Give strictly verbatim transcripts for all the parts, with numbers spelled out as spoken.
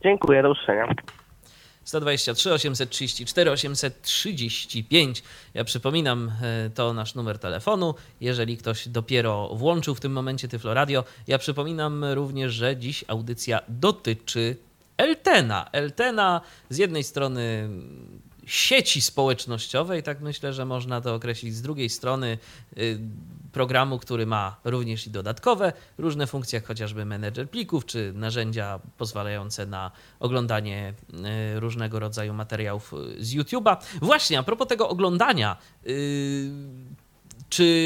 Dziękuję, do usłyszenia. sto dwadzieścia trzy osiemset trzydzieści cztery osiemset trzydzieści pięć. Ja przypominam, to nasz numer telefonu, jeżeli ktoś dopiero włączył w tym momencie Tyflo Radio. Ja przypominam również, że dziś audycja dotyczy Eltena. Eltena z jednej strony sieci społecznościowej, tak myślę, że można to określić, z drugiej strony programu, który ma również i dodatkowe różne funkcje, jak chociażby menedżer plików, czy narzędzia pozwalające na oglądanie różnego rodzaju materiałów z YouTube'a. Właśnie, a propos tego oglądania, czy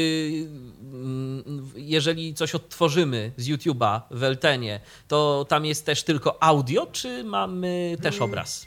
jeżeli coś odtworzymy z YouTube'a w Eltenie, to tam jest też tylko audio, czy mamy też obraz?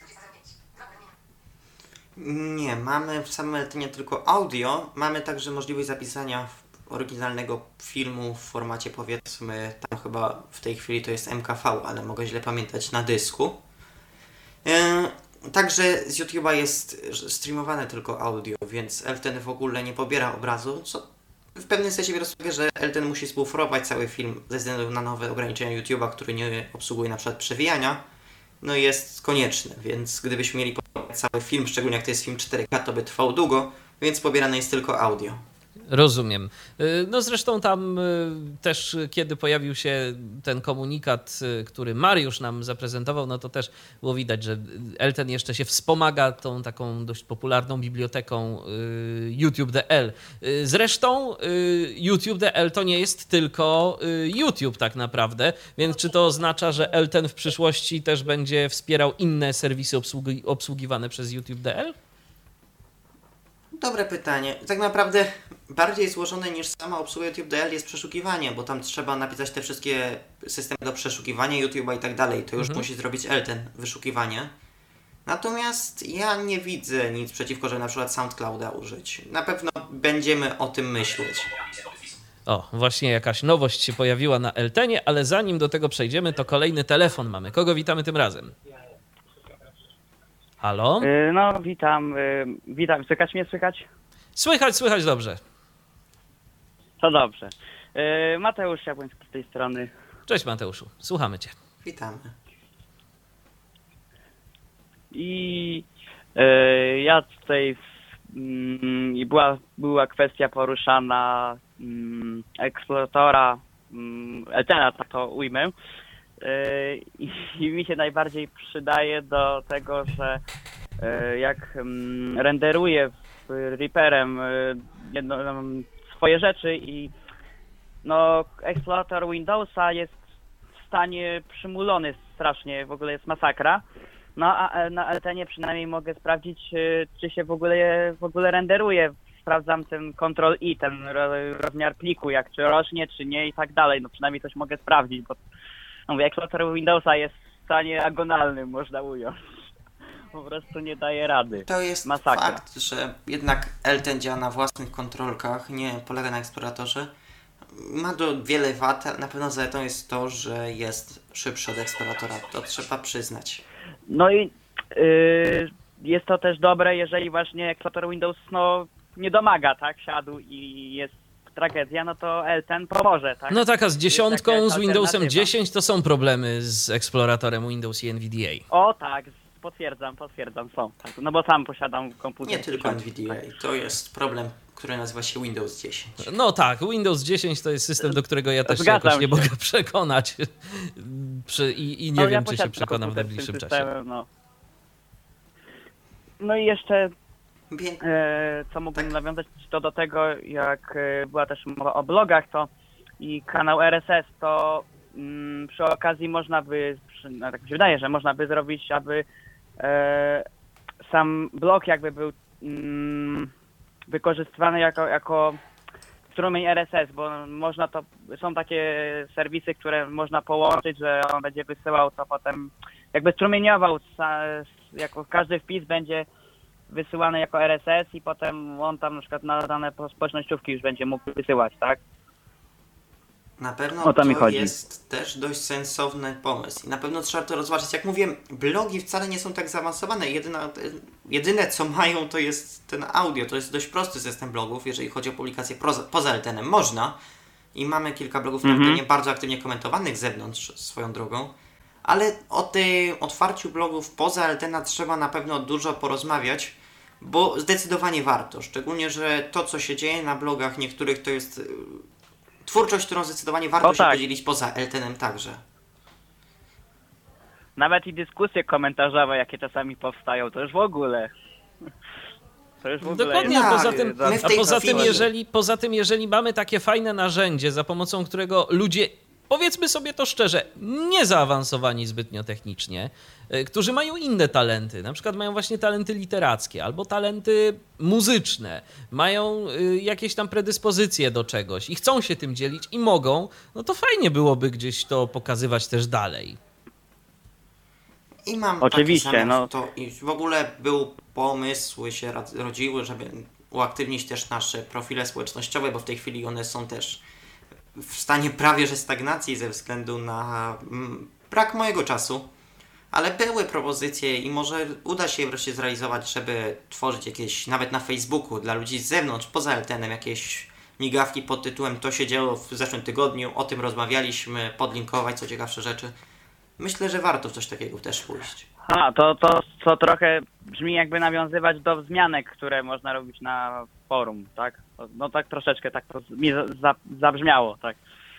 Nie, mamy w samym Eltenie tylko audio. Mamy także możliwość zapisania oryginalnego filmu w formacie, powiedzmy, tam chyba w tej chwili to jest M K V, ale mogę źle pamiętać, na dysku. Yy, także z YouTube'a jest streamowane tylko audio, więc Elten w ogóle nie pobiera obrazu, co w pewnym sensie biorąc uwagę, że Elten musi spółforować cały film ze względu na nowe ograniczenia YouTube'a, który nie obsługuje na przykład przewijania, no jest konieczny, więc gdybyśmy mieli pobierać cały film, szczególnie jak to jest film cztery K, to by trwał długo, więc pobierane jest tylko audio. Rozumiem. No zresztą tam też, kiedy pojawił się ten komunikat, który Mariusz nam zaprezentował, no to też było widać, że Elten jeszcze się wspomaga tą taką dość popularną biblioteką YouTube.dl. Zresztą YouTube.dl to nie jest tylko YouTube tak naprawdę, więc czy to oznacza, że Elten w przyszłości też będzie wspierał inne serwisy obsługi, obsługiwane przez YouTube.dl? Dobre pytanie. Tak naprawdę bardziej złożone niż sama obsługa YouTube.dl jest przeszukiwanie, bo tam trzeba napisać te wszystkie systemy do przeszukiwania YouTube'a i tak dalej. To już mhm. musi zrobić Elten, wyszukiwanie. Natomiast ja nie widzę nic przeciwko, żeby na przykład SoundClouda użyć. Na pewno będziemy o tym myśleć. O, właśnie jakaś nowość się pojawiła na Eltenie, ale zanim do tego przejdziemy, to kolejny telefon mamy. Kogo witamy tym razem? Halo? No, witam, witam. Słychać mnie, słychać? Słychać, słychać dobrze. To dobrze. Mateusz Jabłoński z tej strony. Cześć Mateuszu, słuchamy Cię. Witamy. I y, ja tutaj mm, i była, była kwestia poruszana mm, eksploratora mm, Eltena, tak to ujmę. I, I mi się najbardziej przydaje do tego, że jak renderuję Reaperem jedno, swoje rzeczy i no eksplorator Windowsa jest w stanie przymulony strasznie, w ogóle jest masakra. No a na Eltenie przynajmniej mogę sprawdzić, czy się w ogóle w ogóle renderuje. Sprawdzam ten Ctrl I, ten rozmiar pliku, jak czy rośnie, czy nie i tak dalej. No przynajmniej coś mogę sprawdzić, bo no, eksplorator Windowsa jest w stanie agonalnym, można ująć. Po prostu nie daje rady. To jest masakra. Fakt, że jednak Elten działa na własnych kontrolkach, nie polega na eksploratorze. Ma do wiele wad, ale na pewno zaletą jest to, że jest szybszy od eksploratora. To trzeba przyznać. No i yy, jest to też dobre, jeżeli właśnie eksplorator Windows no, nie domaga, tak? Siadł i jest tragedia, no to Elten pomoże, tak? No taka z dziesiątką, z Windowsem dziesięć to są problemy z eksploratorem Windows i N V D A. O tak, potwierdzam, potwierdzam, są. Tak. No bo sam posiadam komputer. Nie tylko N V D A, to jest problem, który nazywa się Windows dziesięć. No tak, Windows dziesięć to jest system, do którego ja też się jakoś nie mogę przekonać Przy, i, i nie no, wiem, ja czy się przekonam w najbliższym czasie. Systemem, no. no i jeszcze e, co mógłbym tak. nawiązać to do tego, jak e, była też mowa o blogach, to i kanał R S S, to mm, przy okazji można by, przy, no, tak mi się wydaje, że można by zrobić, aby e, sam blog jakby był mm, wykorzystywany jako, jako strumień R S S, bo można to, są takie serwisy, które można połączyć, że on będzie wysyłał to potem, jakby strumieniował, jako każdy wpis będzie wysyłany jako R S S i potem on tam na przykład na dane społecznościówki już będzie mógł wysyłać, tak? Na pewno to, to jest też dość sensowny pomysł i na pewno trzeba to rozważyć. Jak mówię, blogi wcale nie są tak zaawansowane. Jedyna, jedyne co mają to jest ten audio. To jest dość prosty system blogów, jeżeli chodzi o publikację poza, poza Eltenem. Można i mamy kilka blogów mm-hmm. na Eltenie bardzo aktywnie komentowanych z zewnątrz swoją drogą, Ale o tym otwarciu blogów poza Eltena trzeba na pewno dużo porozmawiać, bo zdecydowanie warto. Szczególnie, że to, co się dzieje na blogach niektórych, to jest y, twórczość, którą zdecydowanie warto O się tak. podzielić poza Eltenem także. Nawet i dyskusje komentarzowe, jakie czasami powstają, to już w ogóle. To już w ogóle Dokładnie, jest... a Tak, poza tym, my w a tej poza tym, chwili- jeżeli, poza tym, jeżeli mamy takie fajne narzędzie, za pomocą którego ludzie, powiedzmy sobie to szczerze, nie zaawansowani zbytnio technicznie, y, którzy mają inne talenty, na przykład mają właśnie talenty literackie albo talenty muzyczne, mają y, jakieś tam predyspozycje do czegoś i chcą się tym dzielić i mogą, no to fajnie byłoby gdzieś to pokazywać też dalej. I mam Oczywiście, taki zamiar no. w to, i w ogóle był pomysły się rad- rodziły, żeby uaktywnić też nasze profile społecznościowe, bo w tej chwili one są też w stanie prawie że stagnacji ze względu na mm, brak mojego czasu. Ale były propozycje i może uda się je wreszcie zrealizować, żeby tworzyć jakieś, nawet na Facebooku, dla ludzi z zewnątrz, poza Eltenem, jakieś migawki pod tytułem "To się działo w zeszłym tygodniu", o tym rozmawialiśmy, podlinkować co ciekawsze rzeczy. Myślę, że warto w coś takiego też pójść. A, to, to, to trochę brzmi jakby nawiązywać do wzmianek, które można robić na forum, tak? No tak troszeczkę tak to mi za, za, zabrzmiało, tak.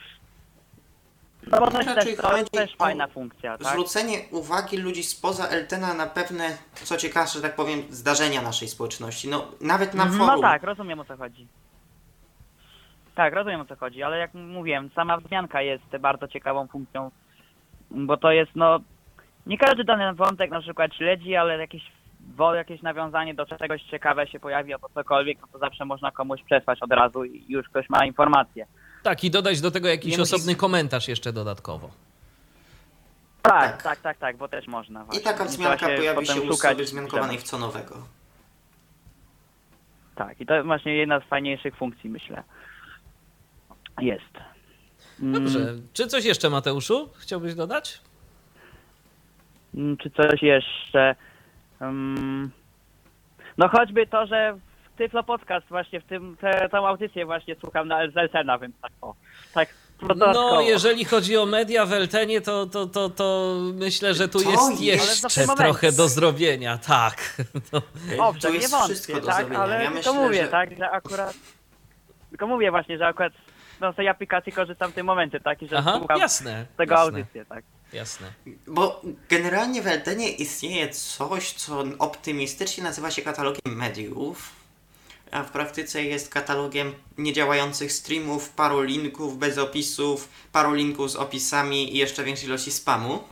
No bo to jest Raczej też, to jest chodzi też o fajna funkcja, tak? Zwrócenie uwagi ludzi spoza Eltena na pewne, co ciekawsze, że tak powiem, zdarzenia naszej społeczności. No, nawet na Mhm, forum. No tak, rozumiem o co chodzi. Tak, rozumiem o co chodzi, ale jak mówiłem, sama wzmianka jest bardzo ciekawą funkcją, bo to jest, no, nie każdy dany wątek na przykład śledzi, ale jakieś, wo, jakieś nawiązanie do czegoś ciekawe się pojawi albo cokolwiek, no to zawsze można komuś przesłać od razu i już ktoś ma informację. Tak, i dodać do tego jakiś Nie musi- osobny komentarz jeszcze dodatkowo. Tak, Tak. tak, tak, tak, bo też można. I Właśnie. taka Nie wzmianka trzeba pojawi potem się u szukać osoby i wzmiankowanej w temat. co nowego. Tak, i to jest właśnie jedna z fajniejszych funkcji, myślę. Jest. Mm, Dobrze. Czy coś jeszcze, Mateuszu, chciałbyś dodać? mm, Czy coś jeszcze? Um, no choćby to, że w Tyflo Podcast właśnie, w tym, te, tą audycję właśnie słucham na z Eltena, więc tak o, tak dodatkowo. No, jeżeli chodzi o media w Eltenie, to, to, to, to myślę, że tu To jest jest- Ale jeszcze w tym momencie. trochę do zrobienia, tak. No. Owszem, Tu nie jest wątpię, wszystko do tak, zrobienia. ale Ja tylko myślę, mówię, że- tak, że akurat, tylko mówię właśnie, że akurat no, z tej aplikacji korzystam w tym momencie, tak, i że Aha, słucham jasne. z tego jasne, audycję, tak. jasne. Bo generalnie w Eltenie istnieje coś, co optymistycznie nazywa się katalogiem mediów, a w praktyce jest katalogiem niedziałających streamów, paru linków bez opisów, paru linków z opisami i jeszcze większej ilości spamu.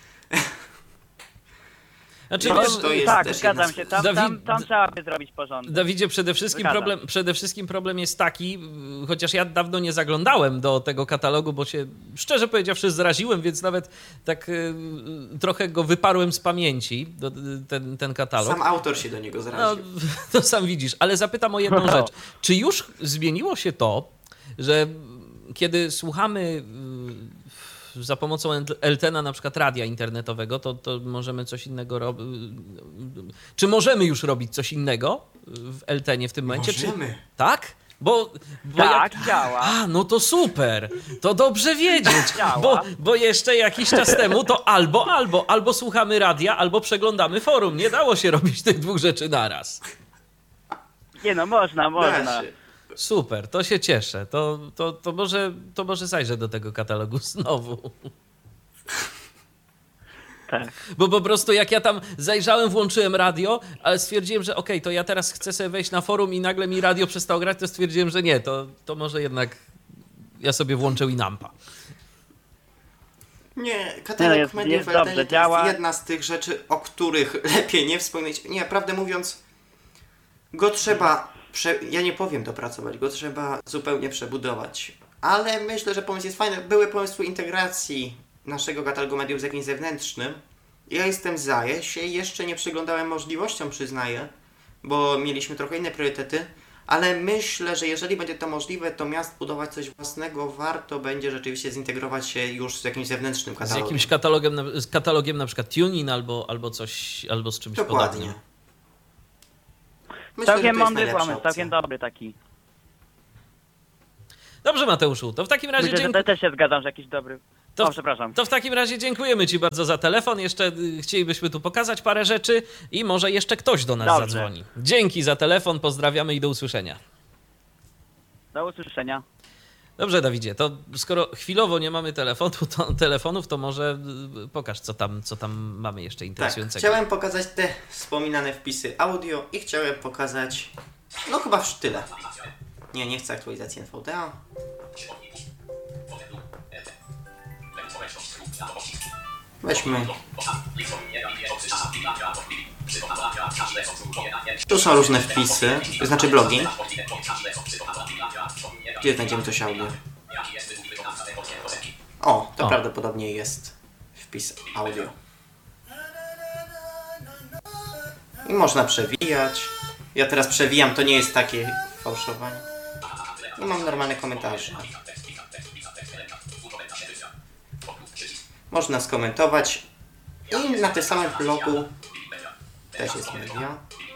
Znaczy, No, wiesz, to jest tak, też zgadzam jedna się, z- tam, Dawid- tam, tam trzeba by zrobić porządek. Dawidzie, przede wszystkim, Zgadzam. problem, przede wszystkim problem jest taki, y, chociaż ja dawno nie zaglądałem do tego katalogu, bo się szczerze powiedziawszy zraziłem, więc nawet tak y, y, trochę go wyparłem z pamięci, do, y, ten, ten katalog. Sam autor się do niego No, zraził. to sam widzisz, ale zapytam o jedną No. rzecz. Czy już zmieniło się to, że kiedy słuchamy y, za pomocą Eltena na przykład radia internetowego, to, to możemy coś innego robić? Czy możemy już robić coś innego w Eltenie w tym momencie? Możemy. Czy... Tak? Bo, bo Tak, jak... działa. A, no to super. To dobrze wiedzieć. Działa. Bo, bo jeszcze jakiś czas temu to albo, albo, albo słuchamy radia, albo przeglądamy forum. Nie dało się robić tych dwóch rzeczy naraz. Nie no, można, Da można. się. Super, to się cieszę. To, to, to, może, to może zajrzę do tego katalogu znowu. Tak. Bo po prostu jak ja tam zajrzałem, włączyłem radio, ale stwierdziłem, że okej, to ja teraz chcę sobie wejść na forum i nagle mi radio przestało grać, to stwierdziłem, że nie, to, to może jednak ja sobie włączę Winampa. Nie, katalog Nie, jest- mediów jest w Eltenie dobrze, to działa. jest jedna z tych rzeczy, o których lepiej nie wspominać. Nie, prawdę mówiąc, go trzeba, prze... ja nie powiem dopracować, go trzeba zupełnie przebudować. Ale myślę, że pomysł jest fajny. Były pomysły integracji naszego katalogu mediów z jakimś zewnętrznym. Ja jestem za, ja się jeszcze nie przyglądałem możliwościom, przyznaję, bo mieliśmy trochę inne priorytety. Ale myślę, że jeżeli będzie to możliwe, to miast budować coś własnego, warto będzie rzeczywiście zintegrować się już z jakimś zewnętrznym Z katalogiem. jakimś katalogiem, na- z katalogiem na przykład TuneIn albo, albo coś, albo z czymś Dokładnie. podobnym. Myślę, Całkiem że to jest mądry najlepsza pomysł, opcja. całkiem dobry taki. Dobrze, Mateuszu, to w takim razie Myślę, że dziękuję. te- też się zgadzam, że jakiś dobry... To, O, przepraszam. to w takim razie dziękujemy Ci bardzo za telefon. Jeszcze y, chcielibyśmy tu pokazać parę rzeczy i może jeszcze ktoś do nas Dobrze. zadzwoni. Dzięki za telefon, pozdrawiamy i do usłyszenia. Do usłyszenia. Dobrze, Dawidzie, to skoro chwilowo nie mamy telefonu, to, telefonów, to może y, pokaż, co tam, co tam mamy jeszcze Tak, interesującego. chciałem pokazać te wspominane wpisy audio i chciałem pokazać, no chyba już tyle. Nie, nie chcę aktualizacji N V D A. Weźmy. Tu są różne wpisy, to znaczy blogi. Gdzie znajdziemy coś audio? O, to O. prawdopodobnie jest wpis audio. I można przewijać. Ja teraz przewijam, to nie jest takie fałszowanie. I mam normalne komentarze. Można skomentować. I na tym samym blogu też jest media.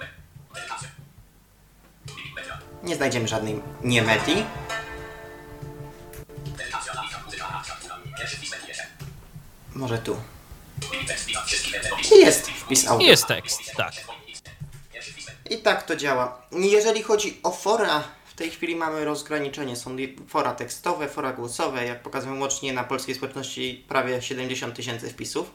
Nie znajdziemy żadnej nie medii. Może tu. I jest wpis audio. Jest tekst, tak. I tak to działa. Jeżeli chodzi o fora, w tej chwili mamy rozgraniczenie. Są fora tekstowe, fora głosowe. Jak pokazują łącznie na polskiej społeczności prawie siedemdziesiąt tysięcy wpisów.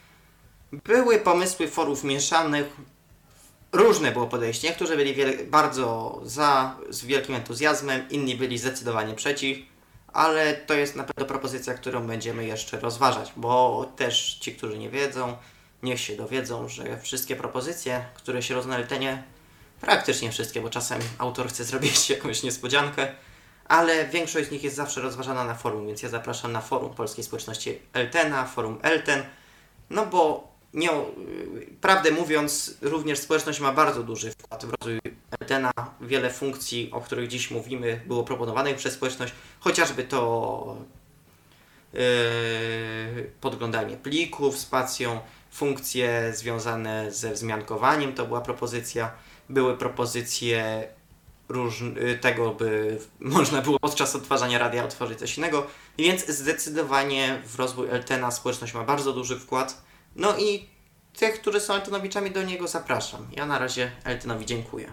Były pomysły forów mieszanych. Różne było podejście. Niektórzy byli wiele, bardzo za, z wielkim entuzjazmem, inni byli zdecydowanie przeciw. Ale to jest na pewno propozycja, którą będziemy jeszcze rozważać, bo też ci, którzy nie wiedzą, niech się dowiedzą, że wszystkie propozycje, które się rodzą na Eltenie, praktycznie wszystkie, bo czasem autor chce zrobić jakąś niespodziankę, ale większość z nich jest zawsze rozważana na forum, więc ja zapraszam na forum polskiej społeczności Eltena, forum Elten, no bo nie, prawdę mówiąc, również społeczność ma bardzo duży wkład w rozwój Eltena. Wiele funkcji, o których dziś mówimy, było proponowanych przez społeczność, chociażby to yy, podglądanie plików spacją, funkcje związane ze wzmiankowaniem, to była propozycja. Były propozycje różn- tego, by można było podczas odtwarzania radia otworzyć coś innego, więc zdecydowanie w rozwój Eltena społeczność ma bardzo duży wkład. No i tych, którzy są Eltenowiczami, do niego zapraszam. Ja na razie Eltenowi dziękuję.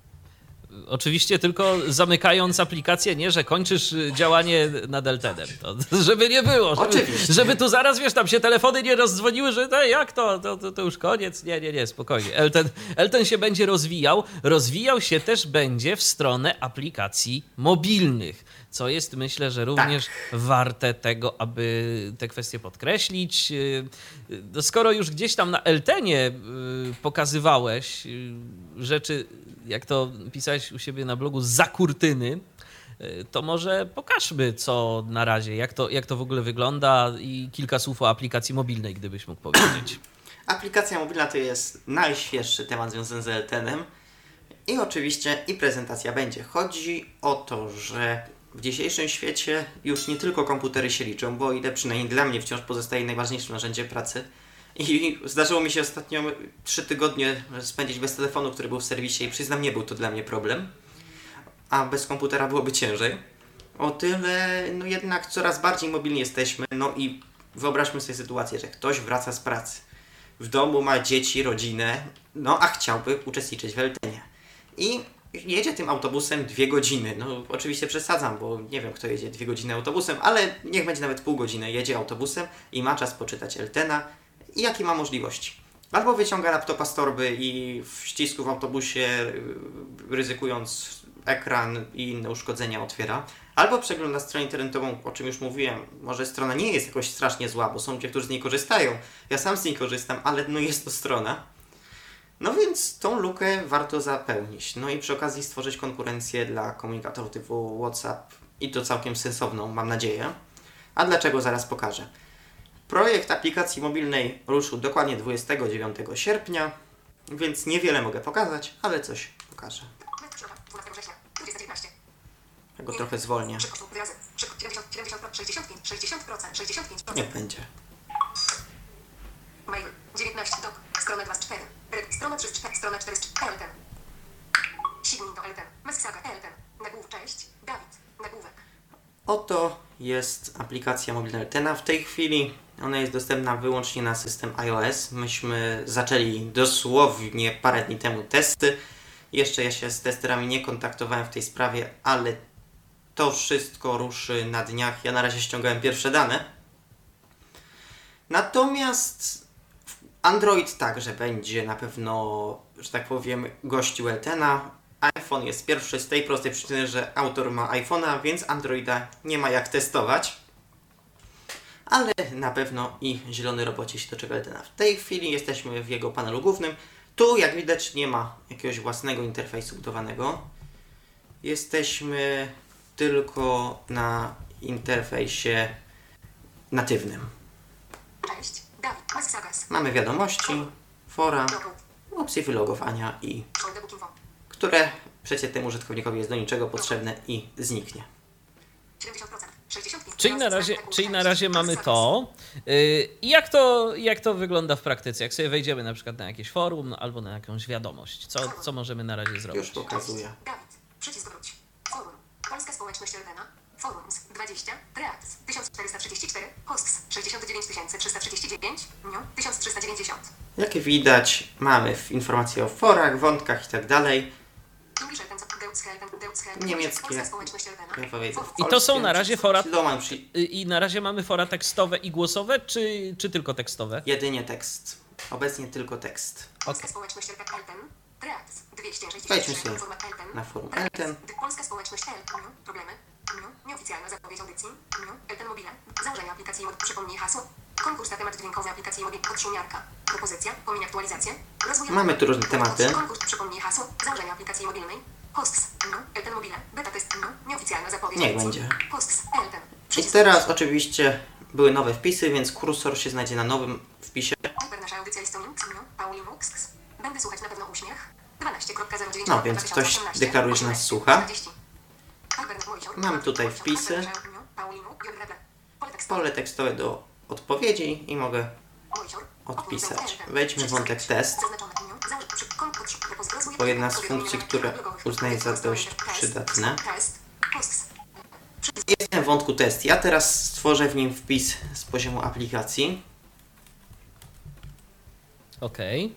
Oczywiście tylko zamykając aplikację, nie, że kończysz działanie nad Eltenem. To, żeby nie było. Żeby, Oczywiście. żeby tu zaraz, wiesz, tam się telefony nie rozdzwoniły, że no, jak to? To, to? to już koniec. Nie, nie, nie, spokojnie. Elten, Elten się będzie rozwijał. Rozwijał się też będzie w stronę aplikacji mobilnych, co jest, myślę, że również Tak. warte tego, aby te kwestie podkreślić. No, skoro już gdzieś tam na Eltenie y, pokazywałeś y, rzeczy, jak to pisałeś u siebie na blogu, za kurtyny, y, to może pokażmy, co na razie, jak to, jak to w ogóle wygląda i kilka słów o aplikacji mobilnej, gdybyś mógł powiedzieć. Aplikacja mobilna to jest najświeższy temat związany z Eltenem i oczywiście i prezentacja będzie. Chodzi o to, że w dzisiejszym świecie już nie tylko komputery się liczą, bo o ile przynajmniej dla mnie wciąż pozostaje najważniejszym narzędziem pracy. I zdarzyło mi się ostatnio trzy tygodnie spędzić bez telefonu, który był w serwisie i przyznam, nie był to dla mnie problem, a bez komputera byłoby ciężej. O tyle, no jednak coraz bardziej mobilni jesteśmy, no i wyobraźmy sobie sytuację, że ktoś wraca z pracy, w domu ma dzieci, rodzinę, no a chciałby uczestniczyć w Eltenie. I jedzie tym autobusem dwie godziny. No oczywiście przesadzam, bo nie wiem, kto jedzie dwie godziny autobusem, ale niech będzie nawet pół godziny. Jedzie autobusem i ma czas poczytać Eltena i jakie ma możliwości. Albo wyciąga laptopa z torby i w ścisku w autobusie, ryzykując ekran i inne uszkodzenia, otwiera. Albo przegląda stronę internetową, o czym już mówiłem. Może strona nie jest jakoś strasznie zła, bo są ludzie, którzy z niej korzystają. Ja sam z niej korzystam, ale no jest to strona. No więc tą lukę warto zapełnić. No i przy okazji stworzyć konkurencję dla komunikatorów typu WhatsApp i to całkiem sensowną, mam nadzieję. A dlaczego? Zaraz pokażę. Projekt aplikacji mobilnej ruszył dokładnie dwudziestego dziewiątego sierpnia, więc niewiele mogę pokazać, ale coś pokażę. Ja go trochę zwolnię. Niech będzie. Mail dziewiętnaście dok, strona dwa z cztery, strona trzy z cztery, strona cztery z cztery, Elten. Signin to Elten, Messaga Elten, nagłów, cześć, Dawid, nagłówek. Oto jest aplikacja mobilna Eltena. W tej chwili ona jest dostępna wyłącznie na system iOS. Myśmy zaczęli dosłownie parę dni temu testy. Jeszcze ja się z testerami nie kontaktowałem w tej sprawie, ale to wszystko ruszy na dniach. Ja na razie ściągałem pierwsze dane. Natomiast Android także będzie na pewno, że tak powiem, gościł Eltena. iPhone jest pierwszy z tej prostej przyczyny, że autor ma iPhone'a, więc Androida nie ma jak testować. Ale na pewno i zielony robocie się doczeka Eltena. W tej chwili jesteśmy w jego panelu głównym. Tu, jak widać, nie ma jakiegoś własnego interfejsu budowanego. Jesteśmy tylko na interfejsie natywnym. Cześć, Dawid, Masagas. Mamy wiadomości, fora, Logout, opcje wylogowania i Folder Booking Info. które przeciętnemu użytkownikowi jest do niczego potrzebne i zniknie. siedemdziesiąt procent, sześćdziesiąt procent. Czyli na razie, czyli na razie mamy to. Yy, Jak to. Jak to wygląda w praktyce? Jak sobie wejdziemy na przykład na jakieś forum no, albo na jakąś wiadomość, co, co możemy na razie zrobić? Już pokazuję. Dawid, przycisk wróć. Forum. Polska społeczność Eltena. Forums dwadzieścia, Reacts tysiąc czterysta trzydzieści cztery, Hosts sześćdziesiąt dziewięć tysięcy trzysta trzydzieści dziewięć, New tysiąc trzysta dziewięćdziesiąt. Jak widać, mamy w informacje o forach, wątkach i tak dalej. English Elten, Deutsch Elten, Deutsch Elten. Niemieckie. Polska społeczność Eltena. Ja powiedzieć Forum. I to są na razie fora. Doma już Yy, I na razie mamy fora tekstowe i głosowe, czy, czy tylko tekstowe? jedynie tekst. Obecnie tylko tekst. Polska społeczność Elten, Reacts dwieście sześćdziesiąt Wejdźmy cztery, sobie Forma Elten. na forum Reacts, Elten. dy- Polska społeczność Elten. Problemy. New. Nieoficjalna zapowiedź audycji. New. Elten Mobile. Założenie aplikacji mod. Przypomnij hasło. Konkurs na temat dźwiękowy aplikacji mobile. Podszumiarka. Propozycja. Pomiń aktualizację. Rozwój. Mamy tu różne tematy. Konkurs. Przypomnij hasło. Założenie aplikacji mobilnej. Hosts. New. Elten Mobile. Beta test. New. Nieoficjalna zapowiedź Niech audycji. będzie. Hosts. Elten. I Przycisk. teraz oczywiście były nowe wpisy, więc kursor się znajdzie na nowym wpisie. Hyper nasza audycja jest to Linux. New. Paulinux. Będę słuchać na pewno uśmiech. dwanaście zero dziewięć. No, więc ktoś deklaruje, że nas słucha. Mam tutaj wpisy. Pole tekstowe do odpowiedzi i mogę odpisać. Wejdźmy w wątek test, bo jedna z funkcji, które uznaję za dość przydatne. Jestem w wątku test. Ja teraz stworzę w nim wpis z poziomu aplikacji. Okej.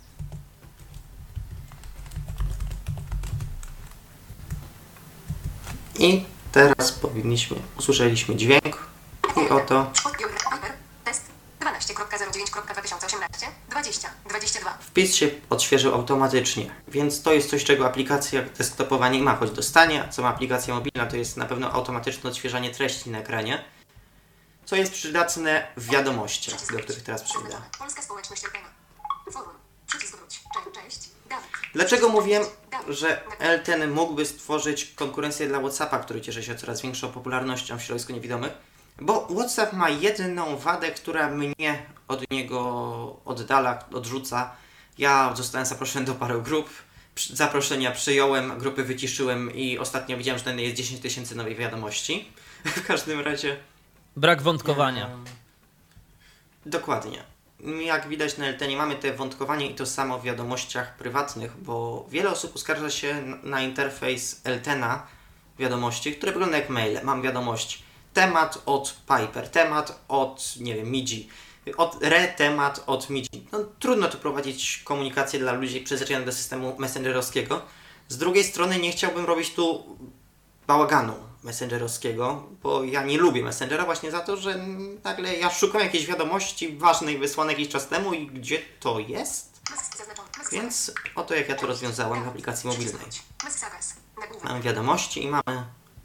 I teraz powinniśmy, usłyszeliśmy dźwięk i oto Test dwanaście zero dziewięć dwa tysiące osiemnaście dwadzieścia dwadzieścia dwa. wpis się odświeżył automatycznie, więc to jest coś, czego aplikacja desktopowa nie ma, choć dostanie, a co ma aplikacja mobilna, to jest na pewno automatyczne odświeżanie treści na ekranie, co jest przydatne w wiadomościach, do których teraz przejdę. Polska społeczność Eltena. Forum. Przycisk wróć. Cze- Cześć. Dawid. Dlaczego mówiłem, że Elten mógłby stworzyć konkurencję dla WhatsAppa, który cieszy się coraz większą popularnością w środowisku niewidomych? Bo WhatsApp ma jedną wadę, która mnie od niego oddala, odrzuca. Ja zostałem zaproszony do paru grup, przy- zaproszenia przyjąłem, grupy wyciszyłem i ostatnio widziałem, że ten jest dziesięć tysięcy nowych wiadomości. W każdym razie... Brak wątkowania. Em, Dokładnie. Jak widać na Eltenie mamy te wątkowanie i to samo w wiadomościach prywatnych, bo wiele osób uskarża się n- na interfejs Eltena wiadomości, które wygląda jak maile. Mam wiadomość temat od Piper, temat od, nie wiem, Midzi, od re temat od Midzi. No, trudno tu prowadzić komunikację dla ludzi przyzwyczajonych do systemu messengerowskiego. Z drugiej strony nie chciałbym robić tu bałaganu messengerowskiego, bo ja nie lubię Messengera właśnie za to, że nagle ja szukam jakiejś wiadomości ważnej wysłanej jakiś czas temu i gdzie to jest? Mesk zaznaczony. Mesk Więc oto jak ja to rozwiązałem w aplikacji Przycisk mobilnej. wróć. Mesk Sagas. Nagłówek. Mamy wiadomości i mamy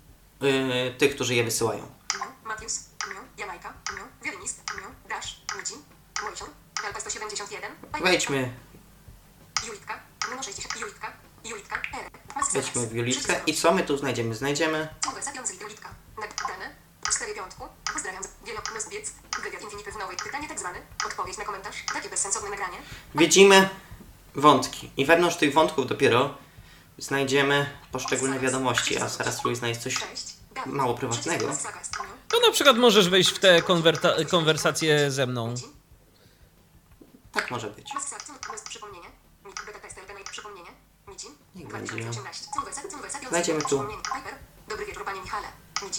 yy, tych, którzy je wysyłają. New. Matius. New. Jamajka. New. Wiolinist. New. Dash. Midzi. Mojsior. Alpa sto siedemdziesiąt jeden. Wejdźmy, Julitka. Nuno sześćdziesiąt. Julitka. Julitka. R. Mesk Sagas. wejdźmy w Julitkę Przycisk i wróć. co my tu znajdziemy? Znajdziemy Konwersacja z Julitka. Nag- Dane. cztery piątku. Pozdrawiam. Wielokres biec. Wywiad infinitywnowy. Pytanie tak zwane. Odpowiedź na komentarz. Takie bezsensowne nagranie. widzimy wątki i wewnątrz tych wątków dopiero znajdziemy poszczególne wiadomości, a zaraz spróbuję znaleźć coś Cześć. Dawid. mało prywatnego. Przycisk Mesk Sagas. New. To na przykład możesz wejść w tę konwerta- konwersację ze mną. Tak może być. Mesk Sagas. Mesk przypomnienie. Nick beta test Eltena. Przypomnienie. Midzi. Niech dwa będzie. tysiące osiemnaście. Konwersacja. Konwersacja. Znajdziemy tu. Przypomnienie. Piper. Dobry wieczór, panie Michale. Midzi.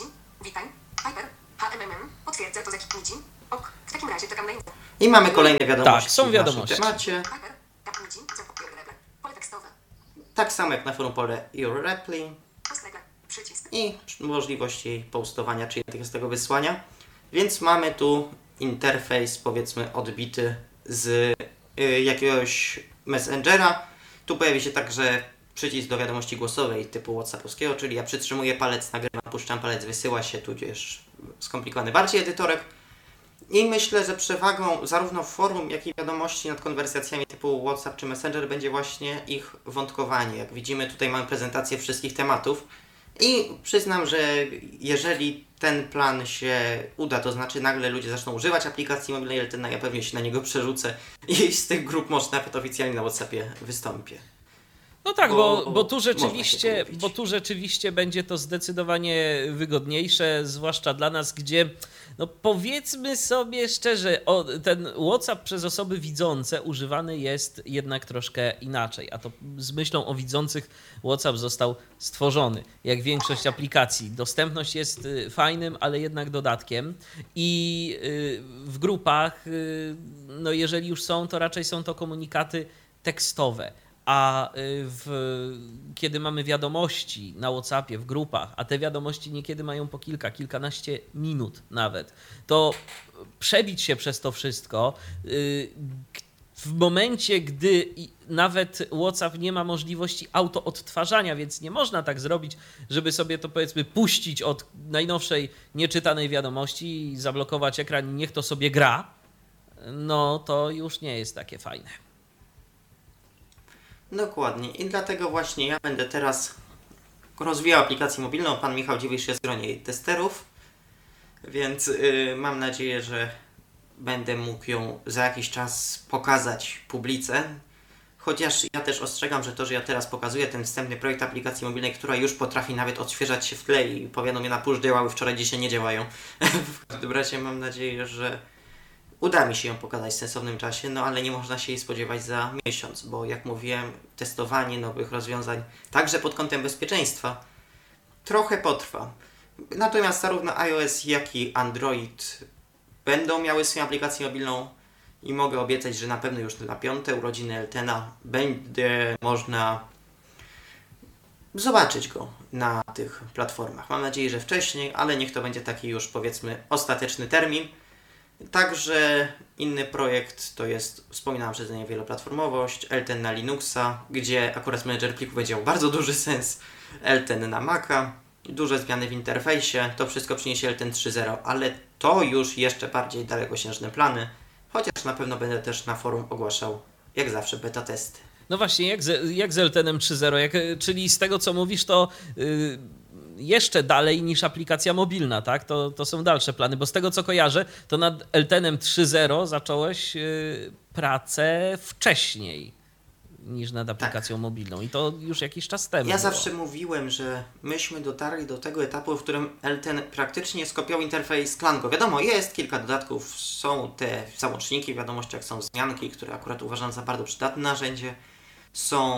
Witaj. Piper. H M M M. Potwierdzę to z jakiej ludzi. Ok. W takim razie czekam na info. I mamy kolejne wiadomości Tak, są w wiadomości. naszym temacie. Piper. Tak ludzi. Pole tekstowe. Tak samo jak na forum pole Your Reply Postregle. Przycisk. i możliwość jej postowania, czyli natychmiastowego wysłania. Więc mamy tu interfejs, powiedzmy, odbity z y, jakiegoś messengera. Tu pojawi się także przycisk do wiadomości głosowej typu whatsappowskiego, czyli ja przytrzymuję palec, nagrywam, puszczam palec, wysyła się, tudzież skomplikowany bardziej edytorek. I myślę, że przewagą zarówno forum, jak i wiadomości nad konwersacjami typu WhatsApp czy Messenger będzie właśnie ich wątkowanie. Jak widzimy, tutaj mamy prezentację wszystkich tematów i przyznam, że jeżeli ten plan się uda, to znaczy nagle ludzie zaczną używać aplikacji mobilnej Eltena, ja pewnie się na niego przerzucę i z tych grup może nawet oficjalnie na WhatsAppie wystąpię. No tak, Bo- bo, bo, tu można się rzeczywiście, pomówić. bo tu rzeczywiście będzie to zdecydowanie wygodniejsze, zwłaszcza dla nas, gdzie, no powiedzmy sobie szczerze, o, ten WhatsApp przez osoby widzące używany jest jednak troszkę inaczej, a to z myślą o widzących WhatsApp został stworzony, jak większość aplikacji. Dostępność jest y, fajnym, ale jednak dodatkiem i y, w grupach, y, no jeżeli już są, to raczej są to komunikaty tekstowe. A w, kiedy mamy wiadomości na WhatsAppie, w grupach, a te wiadomości niekiedy mają po kilka, kilkanaście minut nawet, to przebić się przez to wszystko w momencie, gdy nawet WhatsApp nie ma możliwości auto-odtwarzania, więc nie można tak zrobić, żeby sobie to powiedzmy puścić od najnowszej nieczytanej wiadomości i zablokować ekran i niech to sobie gra, no to już nie jest takie fajne. Dokładnie i dlatego właśnie ja będę teraz rozwijał aplikację mobilną. Pan Michał Dziwisz jest w gronie jej testerów, więc yy, mam nadzieję, że będę mógł ją za jakiś czas pokazać publice. Chociaż ja też ostrzegam, że to, że ja teraz pokazuję ten wstępny projekt aplikacji mobilnej, która już potrafi nawet odświeżać się w tle i powiadomienia push działały wczoraj, dzisiaj nie działają. W każdym razie mam nadzieję, że uda mi się ją pokazać w sensownym czasie, no ale nie można się jej spodziewać za miesiąc, bo jak mówiłem, testowanie nowych rozwiązań, także pod kątem bezpieczeństwa, trochę potrwa. Natomiast zarówno iOS, jak i Android będą miały swoją aplikację mobilną i mogę obiecać, że na pewno już na piąte urodziny Eltena będzie można zobaczyć go na tych platformach. Mam nadzieję, że wcześniej, ale niech to będzie taki już powiedzmy ostateczny termin. Także inny projekt to jest, wspominałem przeze mnie, wieloplatformowość, Elten na Linuxa, gdzie akurat menedżer plików będzie miał bardzo duży sens, Elten na Maca, duże zmiany w interfejsie, to wszystko przyniesie Elten trzy zero, ale to już jeszcze bardziej dalekosiężne plany, chociaż na pewno będę też na forum ogłaszał, jak zawsze, beta testy. No właśnie, jak z, jak z Eltenem trzy zero, jak, czyli z tego co mówisz, to yy, jeszcze dalej niż aplikacja mobilna, tak? To, to są dalsze plany, bo z tego co kojarzę, to nad Eltenem trzy zero zacząłeś yy, pracę wcześniej niż nad aplikacją tak. mobilną i to już jakiś czas temu. Ja było. zawsze mówiłem, że myśmy dotarli do tego etapu, w którym Elten praktycznie skopiował interfejs Klango. Wiadomo, jest kilka dodatków, są te załączniki w wiadomościach, są wzmianki, które akurat uważam za bardzo przydatne narzędzie, są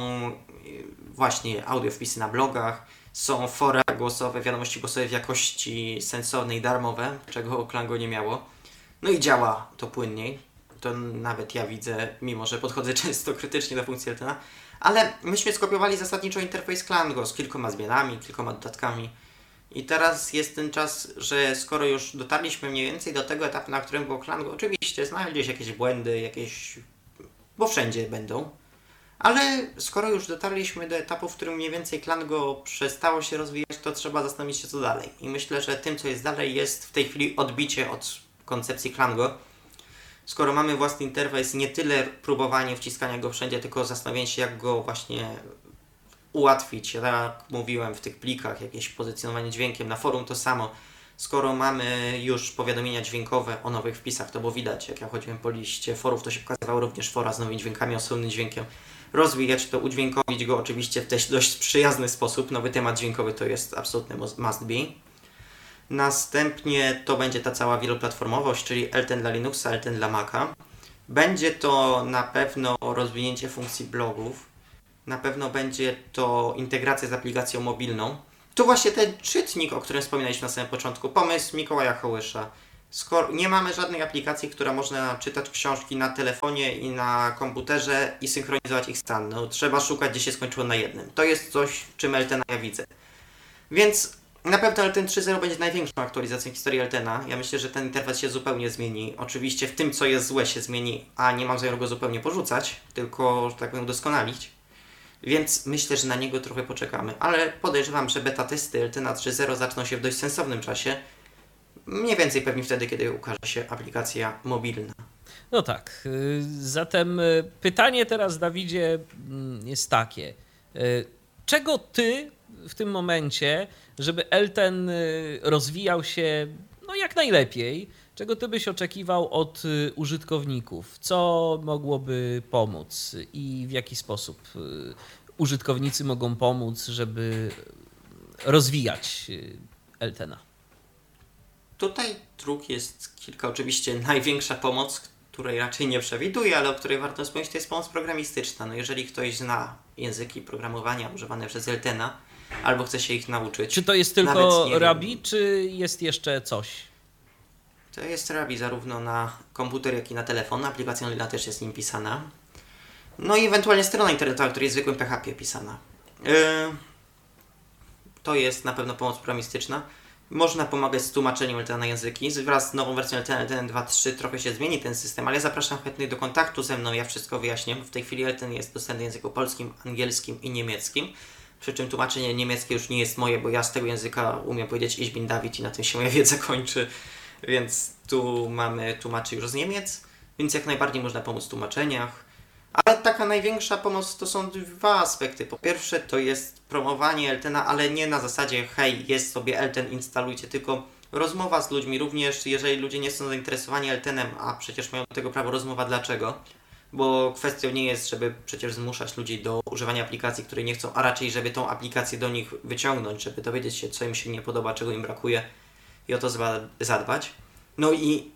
właśnie audio wpisy na blogach, są fora głosowe, wiadomości głosowe w jakości sensownej, darmowe, czego Klango nie miało. No i działa to płynniej. To nawet ja widzę, mimo że podchodzę często krytycznie do funkcji Eltena, ale myśmy skopiowali zasadniczo interfejs Klango z kilkoma zmianami, kilkoma dodatkami i teraz jest ten czas, że skoro już dotarliśmy mniej więcej do tego etapu, na którym było Klango, oczywiście znajdzie się jakieś błędy, jakieś, bo wszędzie będą, ale skoro już dotarliśmy do etapu, w którym mniej więcej Klango przestało się rozwijać, to trzeba zastanowić się co dalej i myślę, że tym co jest dalej jest w tej chwili odbicie od koncepcji Klango. Skoro mamy własny interfejs, nie tyle próbowanie wciskania go wszędzie, tylko zastanowienie się, jak go właśnie ułatwić. Ja tak mówiłem w tych plikach, jakieś pozycjonowanie dźwiękiem, na forum to samo. Skoro mamy już powiadomienia dźwiękowe o nowych wpisach, to było widać, jak ja chodziłem po liście forów, to się pokazywało również fora z nowymi dźwiękami, osobnym dźwiękiem. Rozwijać to, udźwiękowić go oczywiście w też dość przyjazny sposób. Nowy temat dźwiękowy to jest absolutny must be. Następnie to będzie ta cała wieloplatformowość, czyli Elten dla Linuxa, Elten dla Maca. Będzie to na pewno rozwinięcie funkcji blogów, na pewno będzie to integracja z aplikacją mobilną Tu właśnie ten czytnik, o którym wspominaliśmy na samym początku, pomysł Mikołaja Hołysza. Skoro nie mamy żadnej aplikacji, która można czytać książki na telefonie i na komputerze i synchronizować ich stan, no trzeba szukać, gdzie się skończyło na jednym. To jest coś, czym Eltena ja widzę. Więc na pewno Elten trzy zero będzie największą aktualizacją historii Eltena. Ja myślę, że ten interfejs się zupełnie zmieni. Oczywiście w tym, co jest złe, się zmieni, a nie mam zamiaru go zupełnie porzucać, tylko, że tak powiem, udoskonalić. Więc myślę, że na niego trochę poczekamy. Ale podejrzewam, że beta testy Eltena trzy zero zaczną się w dość sensownym czasie. Mniej więcej pewnie wtedy, kiedy ukaże się aplikacja mobilna. No tak. y, Zatem y, pytanie teraz, Dawidzie, mm, jest takie. Y, Czego ty w tym momencie, żeby Elten y, rozwijał się no jak najlepiej, czego ty byś oczekiwał od y, użytkowników? Co mogłoby pomóc i w jaki sposób y, użytkownicy mogą pomóc, żeby rozwijać y, Eltena? Tutaj dróg jest kilka. Oczywiście największa pomoc, której raczej nie przewiduję, ale o której warto wspomnieć, to jest pomoc programistyczna. No jeżeli ktoś zna języki programowania używane przez Eltena, albo chce się ich nauczyć. Czy to jest nawet tylko nie Rabi, wiem, czy jest jeszcze coś? To jest Rabi zarówno na komputer, jak i na telefon. Aplikacja mobilna też jest nim pisana. No i ewentualnie strona internetowa, która jest w zwykłym P H P pisana. Yy, to jest na pewno pomoc programistyczna. Można pomagać z tłumaczeniem Eltena na języki. Wraz z nową wersją Eltena, Eltena dwa trzy trochę się zmieni ten system, ale ja zapraszam chętnych do kontaktu ze mną, ja wszystko wyjaśnię. W tej chwili Elten jest dostępny w języku polskim, angielskim i niemieckim. Przy czym tłumaczenie niemieckie już nie jest moje, bo ja z tego języka umiem powiedzieć Ich bin David i na tym się moja wiedza kończy. Więc tu mamy tłumaczy już z Niemiec, więc jak najbardziej można pomóc w tłumaczeniach. Ale taka największa pomoc to są dwa aspekty. Po pierwsze to jest promowanie Eltena, ale nie na zasadzie hej, jest sobie Elten, instalujcie, tylko rozmowa z ludźmi. Również jeżeli ludzie nie są zainteresowani Eltenem, a przecież mają do tego prawo, rozmowa dlaczego. Bo kwestią nie jest, żeby przecież zmuszać ludzi do używania aplikacji, której nie chcą, a raczej żeby tą aplikację do nich wyciągnąć, żeby dowiedzieć się, co im się nie podoba, czego im brakuje i o to zadbać. No i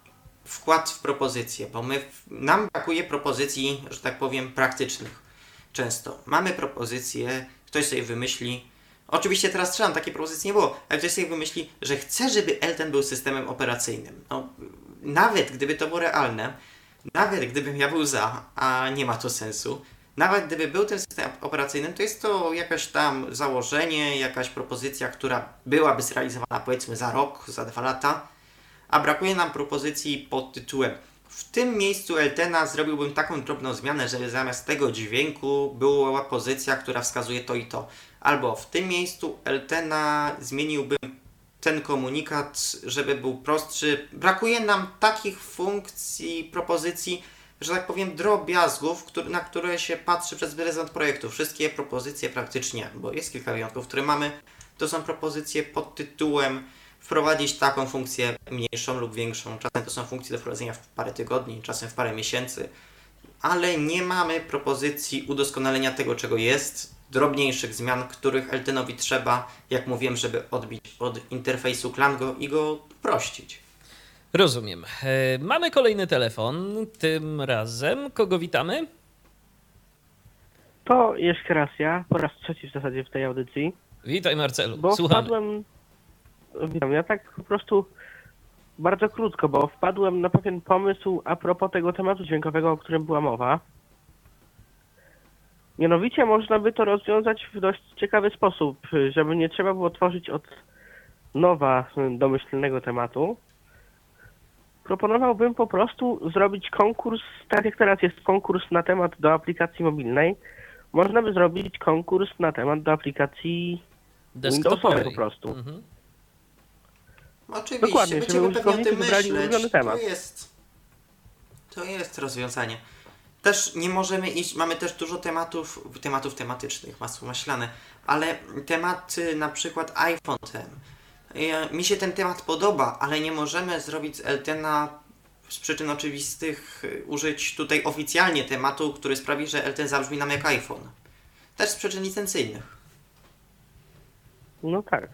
wkład w propozycje, bo my, nam brakuje propozycji, że tak powiem, praktycznych. Często mamy propozycje, ktoś sobie wymyśli, oczywiście teraz strzelam, takiej propozycji nie było, ale ktoś sobie wymyśli, że chce, żeby Elten był systemem operacyjnym. No, nawet gdyby to było realne, nawet gdybym ja był za, a nie ma to sensu, nawet gdyby był ten system operacyjnym, to jest to jakaś tam założenie, jakaś propozycja, która byłaby zrealizowana powiedzmy za rok, za dwa lata, a brakuje nam propozycji pod tytułem w tym miejscu Eltena zrobiłbym taką drobną zmianę, żeby zamiast tego dźwięku była pozycja, która wskazuje to i to. Albo w tym miejscu Eltena zmieniłbym ten komunikat, żeby był prostszy. Brakuje nam takich funkcji, propozycji, że tak powiem, drobiazgów, na które się patrzy przez pryzmat projektu. Wszystkie propozycje praktycznie, bo jest kilka wyjątków, które mamy, to są propozycje pod tytułem wprowadzić taką funkcję mniejszą lub większą. Czasem to są funkcje do wprowadzenia w parę tygodni, czasem w parę miesięcy, ale nie mamy propozycji udoskonalenia tego, czego jest, drobniejszych zmian, których Eltenowi trzeba, jak mówiłem, żeby odbić od interfejsu Klango i go uprościć. Rozumiem. E, Mamy kolejny telefon. Tym razem kogo witamy? To jeszcze raz ja, po raz trzeci w zasadzie w tej audycji, Witaj, Marcelu. bo Słuchamy. wpadłem, witam, ja tak po prostu bardzo krótko, bo wpadłem na pewien pomysł a propos tego tematu dźwiękowego, o którym była mowa. Mianowicie można by to rozwiązać w dość ciekawy sposób, żeby nie trzeba było tworzyć od nowa domyślnego tematu. Proponowałbym po prostu zrobić konkurs, tak jak teraz jest konkurs na temat do aplikacji mobilnej, można by zrobić konkurs na temat do aplikacji Windowsowej po prostu. Mhm. Oczywiście, Dokładnie, będziemy żeby pewnie o tym użytkownicy wybrali ulubiony myśleć. temat. To jest, to jest rozwiązanie. Też nie możemy iść, mamy też dużo tematów, tematów tematycznych, masło maślane, ale tematy na przykład iPhone ten. Ja, mi się ten temat podoba, ale nie możemy zrobić z Eltena z przyczyn oczywistych użyć tutaj oficjalnie tematu, który sprawi, że Elten zabrzmi nam jak iPhone. Też z przyczyn licencyjnych. No tak.